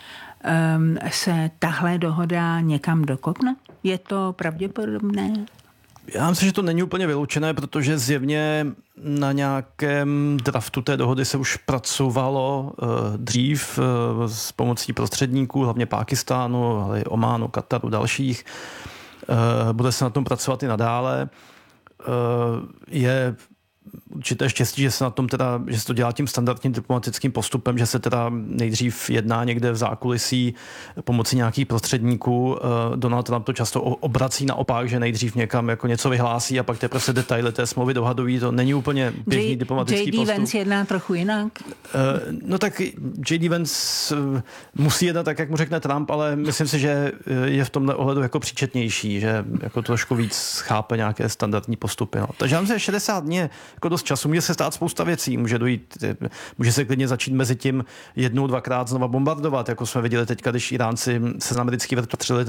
se tahle dohoda někam dokopne? Je to pravděpodobné? Já myslím, že to není úplně vyloučené, protože zjevně na nějakém draftu té dohody se už pracovalo uh, dřív uh, s pomocí prostředníků, hlavně Pákistánu, ale i Ománu, Kataru, dalších. Uh, bude se na tom pracovat i nadále. Uh, je určité štěstí, že se na tom teda, že se to dělá tím standardním diplomatickým postupem, že se teda nejdřív jedná někde v zákulisí pomocí nějakých prostředníků. Donald Trump to často obrací naopak, že nejdřív někam jako něco vyhlásí a pak teprve se detaily té smlouvy dohadují. To není úplně běžný J- diplomatický J D postup. J D Vance jedná trochu jinak? No tak J D Vance musí jednat tak, jak mu řekne Trump, ale myslím si, že je v tomhle ohledu jako příčetnější, že jako trošku víc chápe nějaké standardní postupy. No. Takže já myslím, že šedesát dní je jako dost času. Může se stát spousta věcí. Může dojít, může se klidně začít mezi tím jednou, dvakrát znova bombardovat, jako jsme viděli teďka, když Iránci se z americký vrtulety